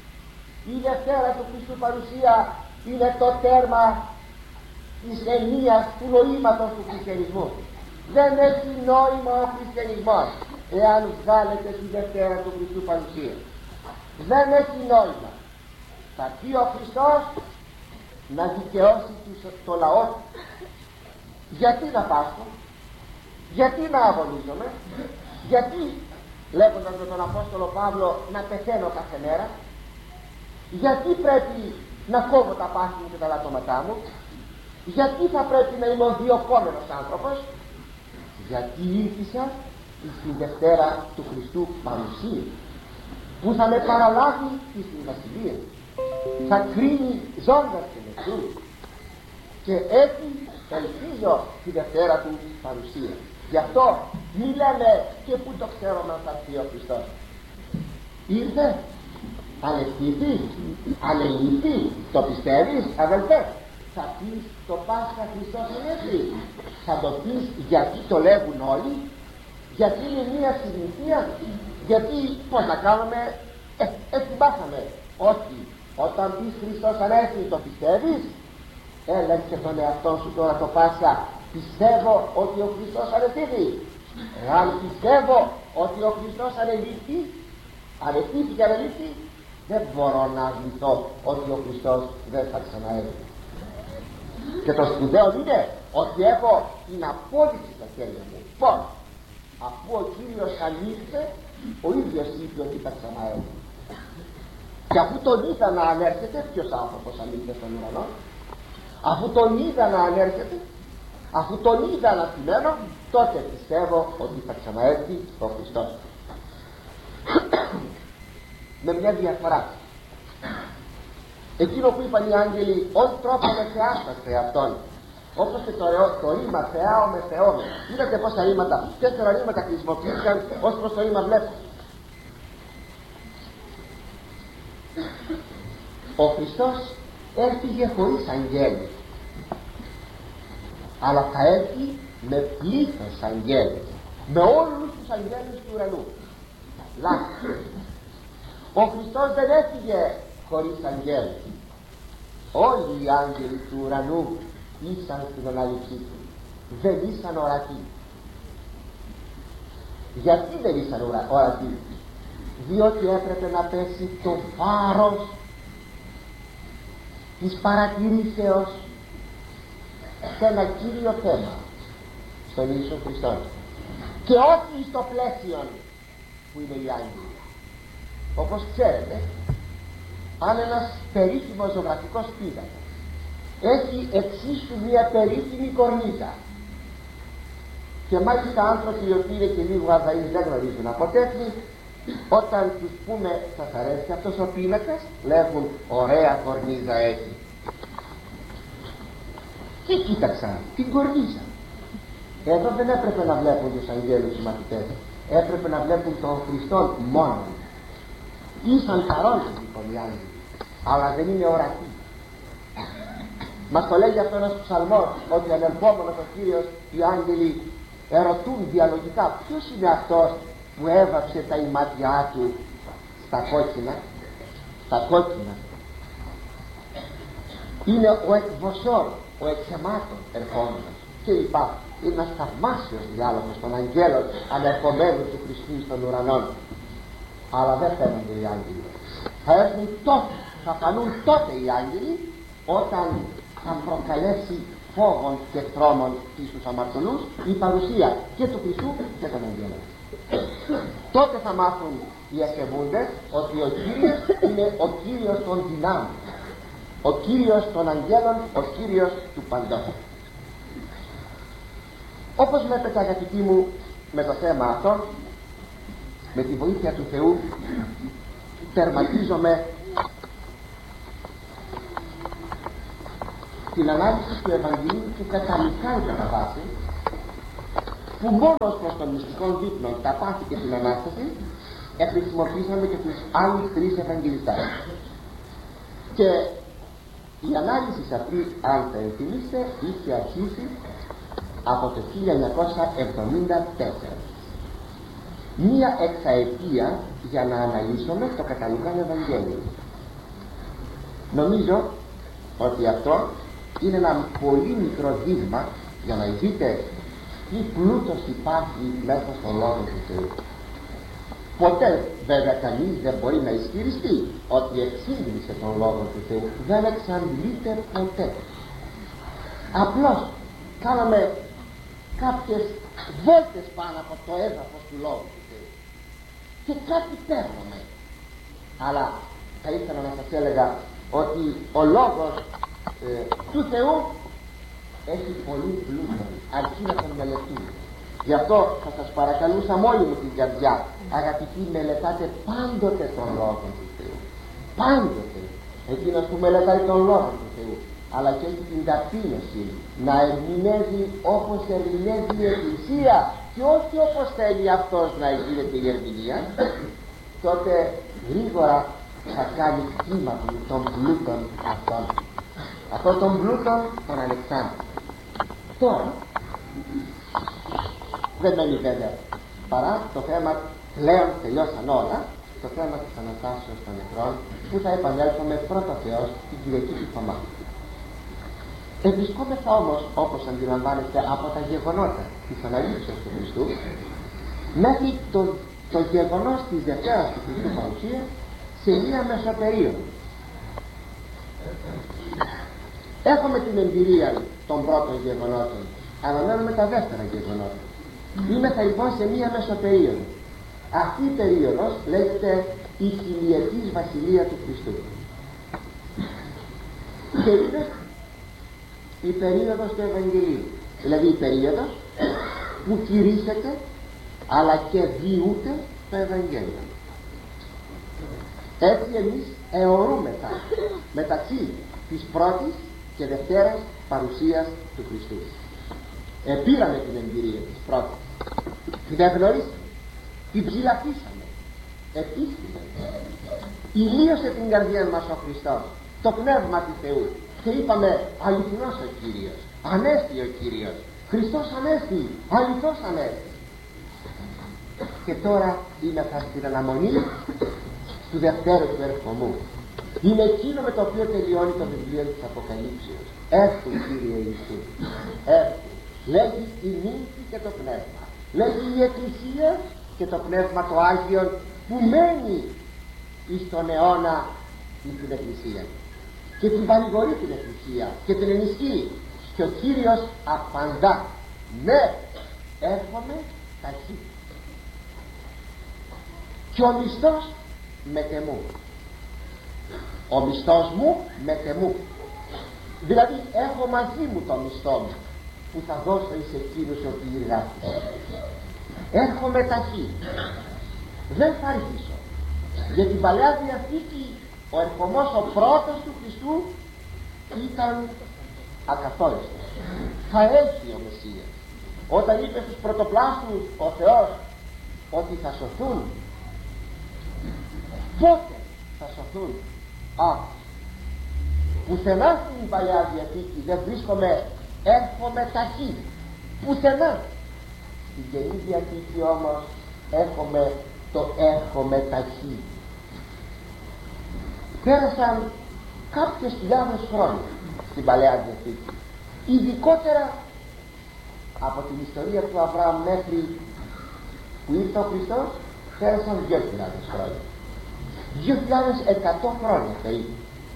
η Δευτέρα του Χριστού παρουσία είναι το τέρμα της ενίας του νοήματος του χριστιανισμού. Δεν έχει νόημα ο χριστιανισμός εάν βγάλετε τη Δευτέρα του Χριστού παρουσία. Δεν έχει νόημα. Θα πει ο Χριστός να δικαιώσει το λαό του. Γιατί να πάσχω? Γιατί να αγωνίζομαι? Γιατί, λέγοντας με τον Απόστολο Παύλο, να πεθαίνω κάθε μέρα? Γιατί πρέπει να κόβω τα πάθη μου και τα λατώματά μου? Γιατί θα πρέπει να είμαι ο διοκόμενος άνθρωπος? Γιατί ήρθησα στη Δευτέρα του Χριστού παρουσία, που θα με παραλάβει στην βασιλεία, θα κρίνει ζώντας και νεκρούς, και έτσι ελπίζω τη Δευτέρα του παρουσία. Γι' αυτό μη λέμε και πού το ξέρουμε αν θα έρθει ο Χριστός. Ήρθε, ανεστήθη, ανελήφθη, το πιστεύεις, αδελφέ? Θα πεις το Πάσχα Χριστός ανέφερε? Θα το πεις γιατί το λέγουν όλοι? Γιατί είναι μία συνήθεια? Γιατί πώς να κάνουμε? Ε, έτσι πάθαμε. Όχι. Όταν πεις Χριστός ανέφερε, το πιστεύεις? Έλεξε τον εαυτό σου τώρα το Πάσχα. Πιστεύω ότι ο Χριστός ανεφέρει. Εάν πιστεύω ότι ο Χριστός ανελήφθη, ανεφέρει και ανελήφθη, δεν μπορώ να αρνηθώ ότι ο Χριστός δεν θα ξαναέρθει. Και το σπουδαίο είναι ότι έχω την απόδειξη στα χέρια μου. Πώς? Αφού ο Κύριος ανήλθε, ο ίδιος είπε ότι θα ξαναέρθει. Και αφού τον είδα να ανέρχεται, ποιος άνθρωπος ανήλθε στον ουρανό? Αφού τον είδα να ανέρχεται, αφού τον είδα να θυμαίνω, τότε πιστεύω ότι θα ξαναέρθει ο Χριστός. Με μια διαφορά. Εκείνο που είπαν οι άγγελοι, «Ον τρόπο με θεάσταστε αυτόν», όπως και το, το ρήμα θεάω με θεώμε. Είδατε πόσα ρήματα, τέσσερα ρήματα χρησιμοποιήθηκαν ως προς το ρήμα βλέπω. Ο Χριστός έφυγε χωρίς αγγέλους, αλλά θα έρθει με πλήθος αγγέλους, με όλους τους αγγέλους του ουρανού. Λάθος. Ο Χριστός δεν έφυγε χωρίς αγγέλους. Όλοι οι άγγελοι του ουρανού ήσαν στην ανάληψή του, δεν ήσαν ορατοί. Γιατί δεν ήσαν ορατοί? Διότι έπρεπε να πέσει το βάρος της παρατηρήσεως σε ένα κύριο θέμα, στον Ιησού Χριστό, και όχι στο πλαίσιο που είναι οι άγγελοι. Όπως ξέρετε, αν ένας περίφημος ζωγραφικός πίνακας έχει εξίσου μια περίφημη κορνίζα, και μάλιστα άνθρωποι οι οποίοι είναι και λίγο αδαείς δεν γνωρίζουν από τέχνη, όταν τους πούμε σας αρέσει αυτός ο πίνακας, λέγουν ωραία κορνίζα έχει. Και κοίταξα την κορνίζα. Εδώ δεν έπρεπε να βλέπουν τους αγγέλους οι μαθητές, έπρεπε να βλέπουν τον Χριστό μόνο. Ήσαν παρόντες λοιπόν οι άγγελοι, αλλά δεν είναι ορατοί. Μας το λέγει αυτό ένας ψαλμός, ότι ανερχόμενος ο Κύριος οι άγγελοι ερωτούν διαλογικά ποιος είναι αυτός που έβαψε τα ημάτια του στα κόκκινα, στα κόκκινα. Είναι ο εκβοσόρ, ο εξαιμάτων ερχόμενος και λοιπά. Είναι ένας θαυμάσιος διάλογος των αγγέλων ανερχομένων του Χριστού στον ουρανό. Αλλά δεν φαίνονται οι άγγελοι. Θα έρθουν τότε, θα φανούν τότε οι άγγελοι, όταν θα προκαλέσει φόβων και τρόμων στους αμαρτωλούς η παρουσία και του Χριστού και των αγγέλων. Τότε θα μάθουν οι ασεβούντες ότι ο Κύριος είναι ο Κύριος των δυνάμεων, ο Κύριος των αγγέλων, ο Κύριος του παντός. Όπως βλέπετε αγαπητοί μου, με το θέμα αυτό, με τη βοήθεια του Θεού, τερματίζομαι στην ανάλυση του Ευαγγελίου του Καταλυκάνει κατά βάση, που μόνο προς των μυστικών δείπνων, τα πάθη και την Ανάσταση, χρησιμοποιήσαμε και τους άλλους τρεις Ευαγγελιστάς. Και η ανάλυση αυτή, αν θα ενθυμίστε, είχε αρχίσει από το χίλια εννιακόσια εβδομήντα τέσσερα. Μία εξαετία για να αναλύσουμε το Καταλυκάνει Ευαγγέλιο. Νομίζω ότι αυτό είναι ένα πολύ μικρό δείγμα για να δείτε τι πλούτος υπάρχει μέσα στον Λόγο του Θεού. Ποτέ βέβαια κανείς δεν μπορεί να ισχυριστεί ότι εξήγησε τον Λόγο του Θεού. Δεν εξαντλείται ποτέ. Απλώς κάναμε κάποιες βόλτες πάνω από το έδαφος του Λόγου του Θεού και κάτι παίρνουμε. Αλλά θα ήθελα να σας έλεγα ότι ο Λόγος ε, του Θεού έχει πολύ πλούτο, αρκεί να τον μελετούμε. Γι' αυτό θα σας παρακαλούσα μόλι μου την καρδιά, αγαπητοί, μελετάτε πάντοτε τον Λόγο του Θεού. Πάντοτε. Εκείνος που μελετάει τον Λόγο του Θεού, αλλά και έχει την ταπείνωση να ερμηνεύει όπως ερμηνεύει η Εκκλησία και όχι όπως θέλει αυτός να γίνεται η ερμηνεία, τότε γρήγορα θα κάνει κύμα των πλούτων αυτών. Αυτό των πλούτων των Αλεξάνδρων. Τώρα δεν μένει βέβαια παρά το θέμα, πλέον τελειώσαν όλα, το θέμα της Αναστάσεως των νεκρών, που θα επανέλθουμε πρώτα Θεός την Κυριακή του Θωμά. Ευρισκόμεθα όμως, όπως αντιλαμβάνεστε από τα γεγονότα της αναλήψεως του Χριστού, μέχρι το, το γεγονός της Δευτέρας του Χριστού παρουσία σε μία μεσοπερίοδο. Έχουμε την εμπειρία των πρώτων γεγονότων, αναμένουμε τα δεύτερα γεγονότα. Είμεθα λοιπόν σε μία μεσοπερίοδο. Αυτή η περίοδος λέγεται η χιλιετής βασιλεία του Χριστού και είναι η περίοδος του Ευαγγελίου, δηλαδή η περίοδος που κηρύσσεται αλλά και διούται το Ευαγγέλιο. Έτσι εμείς εωρούμεθα μεταξύ της πρώτης και δευτέρας παρουσίας του Χριστού. Επήραμε την εμπειρία της πρώτης, την εγνωρίσαμε, την ψηλαφίσαμε, επίσημα ηλίωσε την καρδιά μας ο Χριστός, το Πνεύμα του Θεού, και είπαμε αληθινός ο Κύριος, ανέστη ο Κύριος, Χριστός ανέστη, αληθώς ανέστη. Και τώρα είμαστε στην αναμονή του δευτέρου του ερχομού. Είναι εκείνο με το οποίο τελειώνει το βιβλίο της Αποκαλύψεως. Έρθου Κύριε Ιησού, έρθου. Λέγει η νύμφη και το πνεύμα, λέγει η Εκκλησία και το Πνεύμα το Άγιον που μένει εις τον αιώνα εις την Εκκλησία και την παρηγορεί την Εκκλησία και την ενισχύει, και ο Κύριος απαντά, ναι, έρχομαι ταχύ και ο μισθός με τεμού, ο μισθός μου με τεμού, δηλαδή έχω μαζί μου το μισθό μου που θα δώσω εις εκείνους οι οποίοι εργάστηκαν. Έρχομαι ταχύ, δεν θα αργήσω. Για την Παλαιά Διαθήκη ο ερχομός ο πρώτος του Χριστού ήταν ακαθόριστος. Θα έλθει ο Μεσσίας. Όταν είπε στους πρωτοπλάστους ο Θεός ότι θα σωθούν, πότε θα σωθούν? Α, πουθενά στην Παλαιά Διαθήκη δεν βρίσκομαι έρχομαι ταχύ, πουθενά. Στην Καινή Διαθήκη όμως έχουμε το έρχομαι ταχύ. Πέρασαν κάποιες χιλιάδες χρόνια στην Παλαιά Διαθήκη, ειδικότερα από την ιστορία του Αβραάμ μέχρι που ήρθε ο Χριστός, πέρασαν δύο χιλιάδες χρόνια, δύο χιλιάδες εκατό χρόνια περίπου.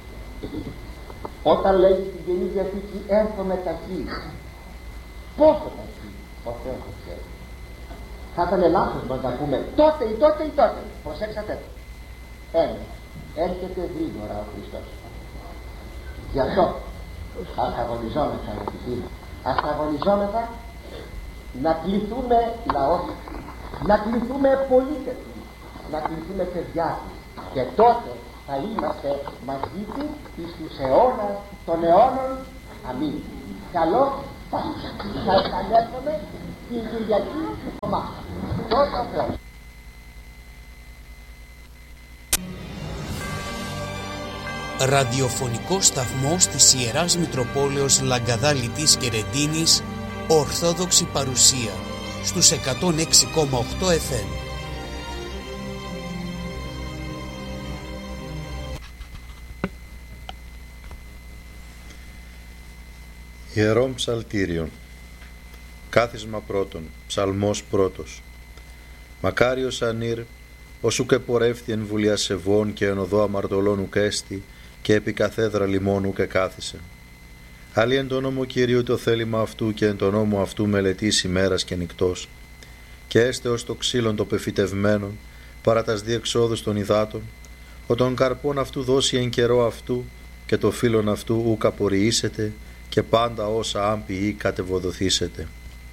Όταν λέγει στην Καινή Διαθήκη έρχομαι ταχύ, πόσο ταχύ ο Θεός το ξέρει. Θα ήταν λάθος μας να πούμε τότε ή τότε ή τότε. Προσέξατε, ένα, έρχεται γρήγορα ο Χριστός. Γι' αυτό ας αγωνιζόμεθα, αγαπητοί μου, ας αγωνιζόμεθα να κληθούμε λαός, να κληθούμε πολίτες, να κληθούμε παιδιά του, και τότε θα είμαστε μαζί του εις τους αιώνας των αιώνων Αμήν. Καλό θα επανέλθουμε την Κυριακή του Θωμά. Πρώτα Θεός. Ραδιοφωνικό σταθμός της Ιεράς Μητροπόλεως Λαγκαδά Λιτής και Ρεντίνης, Ορθόδοξη παρουσία στους εκατόν έξι κόμμα οκτώ εφ εμ. Ιερών Ψαλτήριων. Κάθισμα πρώτον. Ψαλμός πρώτος. Μακάριος ανήρ, όσου και πορεύθη εν βουλία σεβών και εν οδό αμαρτωλών ουκ έστη, και επί καθέδρα λιμών ουκ κάθισε. Άλλοι εν το νόμο Κυρίου το θέλημα αυτού και εν το νόμο αυτού μελετήσει ημέρας και νυκτός. Και έστε ως το ξύλον το πεφυτευμένον, παρά τας διεξόδους των υδάτων, ο των καρπών αυτού δώσει εν καιρό αυτού, και το φύλλον αυτού ουκ απορριήσετε, και πάντα όσα άμπιοι κατεβοδοθήσετε.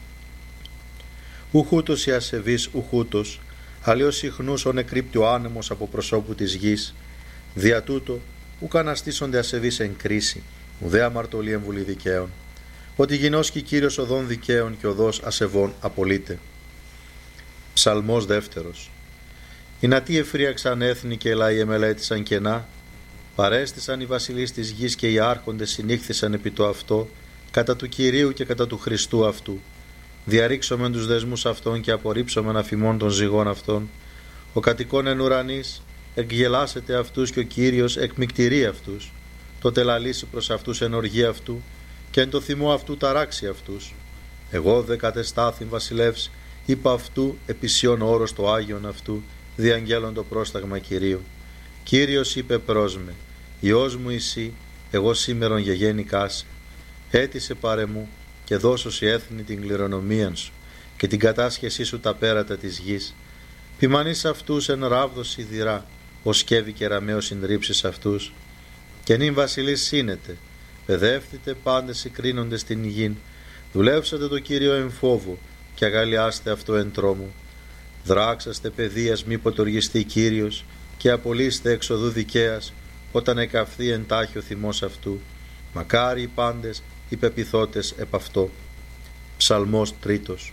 Ουχούτος η ασεβής ουχούτος, αλλιώς συχνούς ο νεκρύπτει ο άνεμος από προσώπου της γης, δια τούτο ουκ αναστήσονται ασεβείς εν κρίση, ουδέ αμαρτωλή εν βουλή δικαίων, ότι γινώσκει Κύριος οδών δικαίων και οδός ασεβών απολύτε. Ψαλμός δεύτερος. Οι νατοί εφρίαξαν έθνη και λαοί εμελέτησαν κενά, παρέστησαν οι βασιλείς της γης και οι άρχοντες συνήχθησαν επί το αυτό, κατά του Κυρίου και κατά του Χριστού αυτού. Διαρρήξομεν τους δεσμούς αυτών και απορρίψομεν αφημών των ζυγών αυτών. Ο κατοικών εν ουρανής εκγελάσεται αυτούς και ο Κύριος εκμυκτηρεί αυτούς. Τότε λαλήσει προς αυτούς εν οργή αυτού και εν το θυμό αυτού ταράξει αυτούς. Εγώ δε κατεστάθην βασιλεύς, είπα αυτού επισιών όρος το Άγιον αυτού, διαγγέλων το πρόσταγμα Κυρίου. Κύριος είπε προς με, Υιός μου εσύ, εγώ σήμερον γεγέννηκάς, έτησε παρέ μου και δώσω η έθνη την κληρονομίαν σου και την κατάσχεσή σου τα πέρατα της γης. Ποιμανείς αυτούς εν ράβδος σιδηρά, ως σκεύη και ραμαίο συντρίψεις αυτούς. Και νυν βασιλείς σύνετε, παιδεύθητε πάντες συγκρίνοντες την γην, δουλεύσατε το Κύριο εν φόβο και αγαλιάστε αυτό εν τρόμο. Δράξαστε παιδείας μη ποτοργιστεί Κύριος και απολύστε εξοδού δικαίας όταν εκαυθεί εντάχει ο θυμός αυτού. Μακάρι οι πάντες οι πεποιθώτες επ' αυτό. Ψαλμός τρίτος.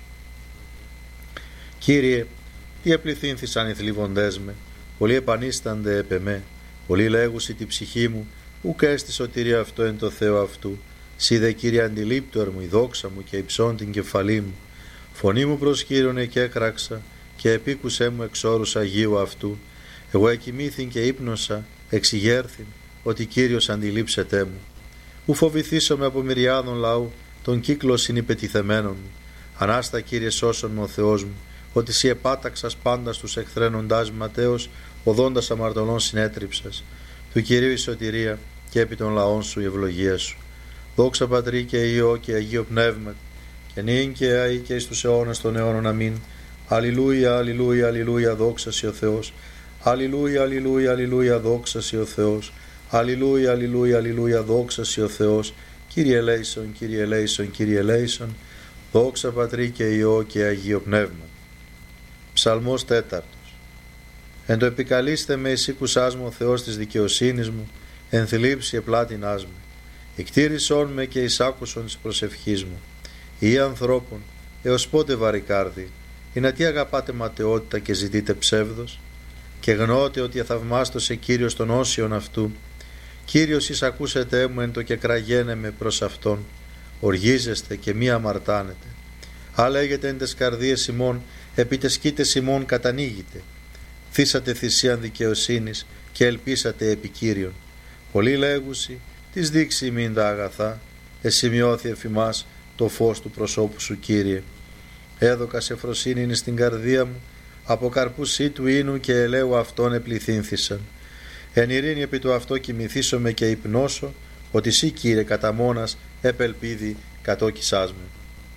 Κύριε, τι επληθύνθησαν οι θλιβοντές με, πολλοί επανίστανται επ' εμέ, πολλοί λέγουσι τη ψυχή μου, ουκ έστι σωτηρία αυτό εν το Θεό αυτού. Σύ δε Κύριε αντιλήπτωρ μου η δόξα μου και υψών την κεφαλή μου. Φωνή μου προς Κύριον και έκραξα και επίκουσέ μου εξ όρους Αγίου αυτού. Εγώ εκοιμήθην και ύπνοσα, εξηγέρθην, ότι Κύριος αντιλήψετέ μου. Ου φοβηθήσομαι από μυριάδων λαού, τον κύκλο συνυπετιθεμένων μου. Ανάστα Κύριε σώσον μου ο Θεός μου, ότι σύ επάταξας πάντα στους εχθρένοντάς ματέως, οδόντας αμαρτωλών συνέτριψας. Του Κυρίου η σωτηρία και επί των λαών σου η ευλογία σου. Δόξα Πατρί και Υιό και Αγίο Πνεύμα, και νυν και αεί και εις τους αιώνας των αιώνων. Αμήν. Αλληλούια, αλληλούια, αλληλούια, δόξα σοι ο Θεός. Αλληλούια, αλληλούια, αλληλούια, δόξα σοι ο Θεός. Αλληλούια, αλληλούια, αλληλούια, δόξα σοι ο Θεός. Κύριε ελέησον, Κύριε ελέησον, Κύριε ελέησον. Δόξα Πατρί και Υιό και Αγίο Πνεύμα. Ψαλμός τέταρτος. Εν το επικαλείστε με εσύ κουσάς μου ο Θεός της δικαιοσύνης μου, εν θλίψη επλάτινάς μου. Εκτήρησόν με και εισάκουσον της προσευχής μου. Ή ανθρώπων, έως πότε βαρικάρδι, ή να τι αγαπάτε ματαιότητα και ζητείτε ψεύδος, και γνώτε ότι αθαυμάστοσε Κύριος των όσιων αυτού. Κύριος εις ακούσετε μου εν το και κραγένε με προς αυτόν, οργίζεστε και μη αμαρτάνετε. Α λέγετε εν τες καρδίες ημών, επί τες σκήτες ημών κατανοίγετε. Θύσατε θυσίαν δικαιοσύνης και ελπίσατε επί Κύριον. Πολλοί λέγουσι, τις δείξει ημίν τα αγαθά, εσημειώθη εφημάς το φως του προσώπου σου Κύριε. Έδωκα σε φροσύνην στην καρδία μου, από καρπούς του ίνου και ελαίου αυτών επληθύνθησαν. Εν ειρήνη επί του αυτό κοιμηθήσομαι και υπνώσω, ότι σύ Κύριε κατά μόνας επελπίδη κατόκισάς με.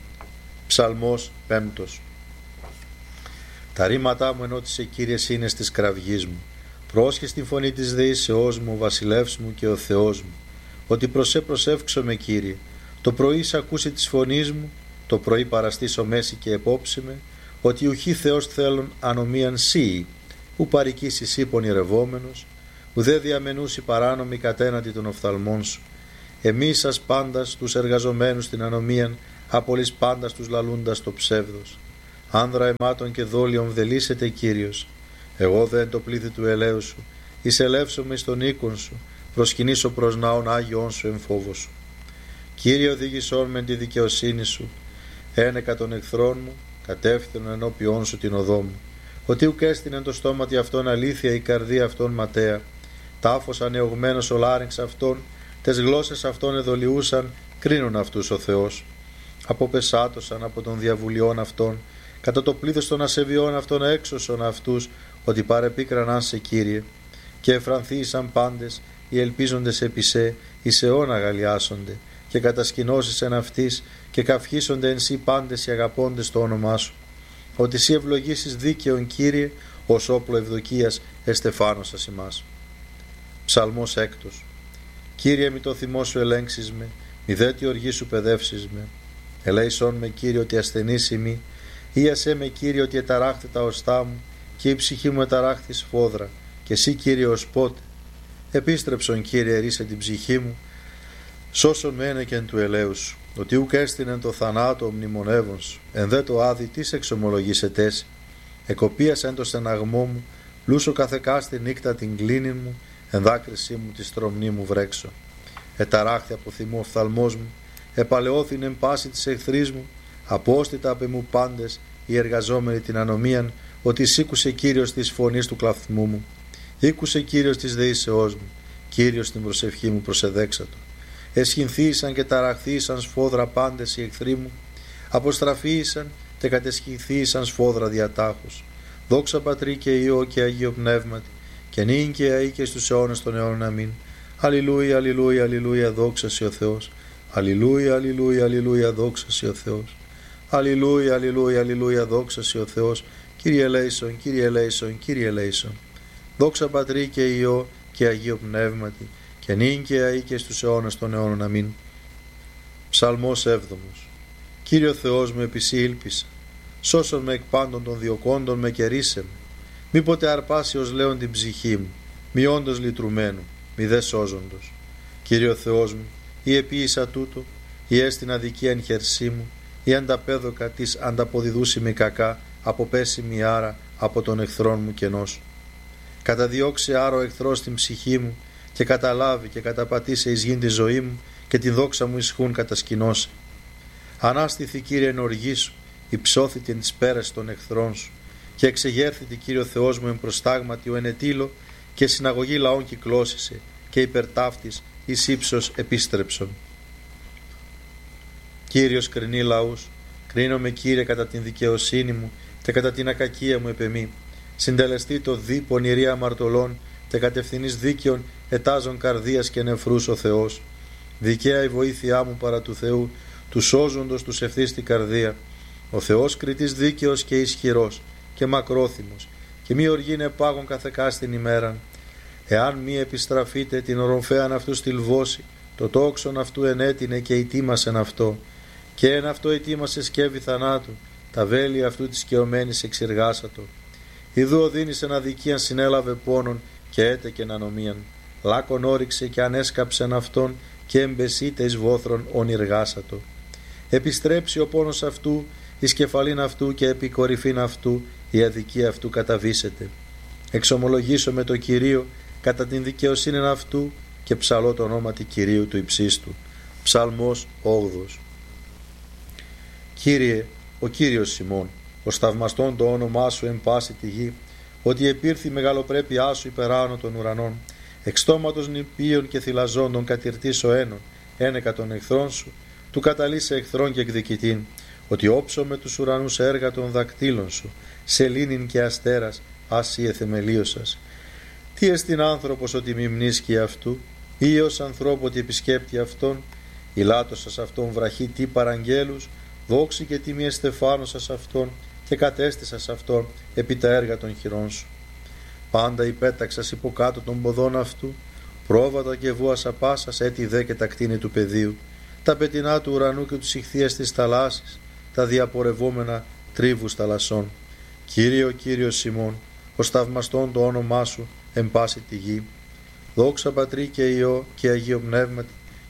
Ψαλμός πέμπτος. Τα ρήματά μου ενώτησε Κύριε είναι στις κραυγής μου. Πρόσχε στην φωνή της δεήσεώς μου, ο βασιλεύς μου και ο Θεός μου, ότι προσέ προσεύξομαι Κύριε. Το πρωί σ' ακούσει της φωνής μου, το πρωί παραστήσω μέση και επόψιμε, ότι ουχή Θεός θέλουν ανομίαν σύ, ου παρικήσεις ή πονηρευόμενος, ουδέ διαμενούσι παράνομη κατέναντι των οφθαλμών σου. εμείς σας πάντας τους εργαζομένους στην ανομίαν, απολύς πάντας τους λαλούντας το ψεύδος. Άνδρα αιμάτων και δόλιων βδελίσετε Κύριος. Εγώ δεν το πλήθη του ελέου σου, εισελεύσομαι στον οίκον σου, προσκυνήσω προς ναόν Άγιον σου εν φόβο σου. Κύριε, οδήγησόν με τη δικαιοσύνη σου, ένεκα των εχθρών μου, κατεύθυνον ενώπιόν σου την οδό μου. Ότι ουκ έστεινεν το στόματι αυτόν αλήθεια, η καρδία αυτών ματέα. Τάφος ανεωγμένος ο λάρυγξ αυτών, τες γλώσσες αυτών εδολιούσαν, κρίνουν αυτούς ο Θεός. Αποπεσάτωσαν από των διαβουλιών αυτών, κατά το πλήθος των ασεβιών αυτών έξωσον αυτούς, ότι παρεπίκραναν σε Κύριε. Και εφρανθήσαν πάντες, οι ελπίζοντες επί σε, εις αιών αγαλιάσονται, και κατασκηνώσεις εν αυτής, και καυχήσονται εν σύ πάντες οι αγαπώντες το όνομά σου. Ότι σύ ευλογήσεις δίκαιον Κύριε, ως όπλο ευδοκίας εστεφάνωσας ημάς. Ψαλμός έκτος. Κύριε, μη το θυμό σου ελέγξεις με, μη δε τη οργή σου παιδεύσεις με. Ελέησόν με Κύριε ότι ασθενής ημί, ίασέ με Κύριε ότι εταράχθη τα οστά μου, και η ψυχή μου εταράχθη σφόδρα, και εσύ Κύριε ως πότε. Επίστρεψον Κύριε, ρίσε την ψυχή μου, σώσον με ένεκεν του ελέου σου, ότι ουκ έστεινεν το θανάτο μνημονεύων σου, εν δε το άδει τις εξομολογήσετέσι. Εκοπίασεν το στεναγμό μου, λούσο καθεκάστη νύκτα την κλίνην μου, εν δάκρυσή μου τη στρομνή μου βρέξω. Εταράχθη από θυμό οφθαλμός μου, επαλαιώθην εν πάση της εχθρής μου, απόστητα απ' εμού πάντες οι εργαζόμενοι την ανομίαν, ότι σήκουσε Κύριος της φωνής του κλαθμού μου. Ήκουσε Κύριος της δεήσεώς μου, Κύριος την προσευχή μου προσεδέξατο. Εσχυνθήσαν και ταραχθήσαν σφόδρα πάντες οι εχθροί μου, αποστραφήσαν και κατεσχυνθήσαν σφόδρα διατάχους. Δόξα Πατρί και Υιό και Αγίο Πνεύματι, και νυν και αεί και στους αιώνες των αιώνων αμήν. Αλληλούια, αλληλούια, αλληλούια, δόξα σοι ο Θεός. Αλληλούια, αλληλούια, αλληλούια, δόξα σοι ο Θεός. Αλληλούια, αλληλούια, αλληλούια, δόξα σοι ο Θεός. Κύριε ελέησον, Κύριε ελέησον, Κύριε ελέησον. Δόξα Πατρί και Υιό και Αγίο Πνεύματι, και νυν και αεί και στους αιώνες των αιώνων αμήν. Ψαλμός έβδομος. Κύριο Θεός μου, επί σοι ήλπισα, σώσον με εκ πάντων των διοκόντων με και ρίσε με. Μη ποτέ αρπάσει ως λέον την ψυχή μου, μη όντως λυτρουμένου, μη δε σώζοντος. Κύριο Θεός μου, ή επίησα τούτο, ή έστιν αδικία εν χερσί μου, ή ανταπέδοκα της ανταποδιδούσιμη κακά, αποπέσιμη άρα από τον εχθρόν μου κενός. Καταδιώξει άρα ο εχθρός την ψυχή μου, και καταλάβει και καταπατήσει εις γην τη ζωή μου, και τη δόξα μου ισχούν κατασκηνώσει. Ανάστηθη Κύριε εν οργή σου, υψώθητη εν τις πέρας των εχθρών σου, και εξεγέρθητη Κύριο Θεός μου εν προστάγματι ο ενετήλο, και συναγωγή λαών κυκλώσισε, και υπερτάφτης εις ύψος επίστρεψον. Κύριος κρινεί λαούς, κρίνομαι Κύριε κατά την δικαιοσύνη μου, και κατά την ακακία μου επεμή. Συντελεστεί το δι πονηρή αμαρτωλών, και κατευθυνής δίκαιων ετάζων καρδίας και νεφρούς ο Θεός. Δικαία η βοήθειά μου παρά του Θεού, του σώζοντος τους ευθύς την καρδία. Ο Θεός κριτής δίκαιος και ισχυρός και μακρόθυμος, και μη οργήν επάγων καθεκάστην ημέραν. Εάν μη επιστραφείτε την ορομφέαν αυτού στυλβώσει, το τόξον αυτού ενέτεινε και ητήμασεν αυτό, και εν αυτό ητήμασε σκεύη θανάτου, τα βέλη αυτού της καιωμένης εξεργάσατο. Ιδού οδύνησεν αδικίαν συνέλαβε πόνον, και έτεκεν ανομίαν. Λάκων όριξε και ανέσκαψεν αυτόν, και εμπεσίτε εις βόθρων ονειργάσατο. Επιστρέψει ο πόνος αυτού εις κεφαλήν αυτού, και επί κορυφήν αυτού η αδικία αυτού καταβήσεται. Εξομολογήσω με το Κυρίο κατά την δικαιοσύνη αυτού, και ψαλώ το ονόματι Κυρίου του υψίστου. Ψαλμός όγδος. Κύριε, ο Κύριος ημών, ως θαυμαστόν το όνομά σου εν πάση τη γη, ότι επήρθη η μεγαλοπρέπειά σου υπεράνω των ουρανών, εξ στόματος νηπίων και θυλαζόντων κατηρτής ο ένων, ένεκα των εχθρών σου, του καταλύσε εχθρών και εκδικητήν, ότι όψω με τους ουρανούς έργα των δακτύλων σου, σελήνην και αστέρας, άσυ εθεμελίωσας. Τι εστιν άνθρωπος ότι μη μνήσκει αυτού, ή ως ανθρώπου ότι επισκέπτει αυτόν, ηλάτωσας αυτόν βραχή τι παραγγέλους, δόξη και τιμή εστεφάνωσας αυτόν, και κατέστησας αυτόν επί τα έργα των χειρών σου. Πάντα υπέταξας υποκάτω των ποδών αυτού, πρόβατα και βούας απάσας έτι δε και τα κτίνη του πεδίου, τα πετεινά του ουρανού και τους ηχθείας της θαλάσσης, τα διαπορευόμενα τρίβους θαλασσών. Κύριε ο Κύριος ημών, ως θαυμαστόν το όνομά σου εν πάση τη γη. Δόξα Πατρί και Υιό και Αγίο Πνεύματι,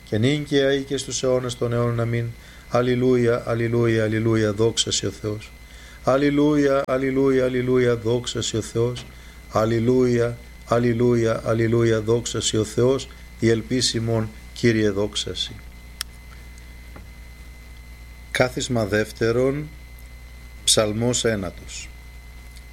και νυν και αεί και στους αιώνας των αιώνων. Αμήν. Αλληλούια, αλληλούια, αλληλούια, δόξα σοι ο Θεός. Αλληλούια, αλληλούια, αλληλούια, δόξα σοι ο Θεός. Αλληλούια, αλληλούια, αλληλούια, δόξα σοι ο Θεός. Η ελπίς ημών, Κύριε, δόξα σοι. Κάθισμα δεύτερον, ψαλμός ένατος.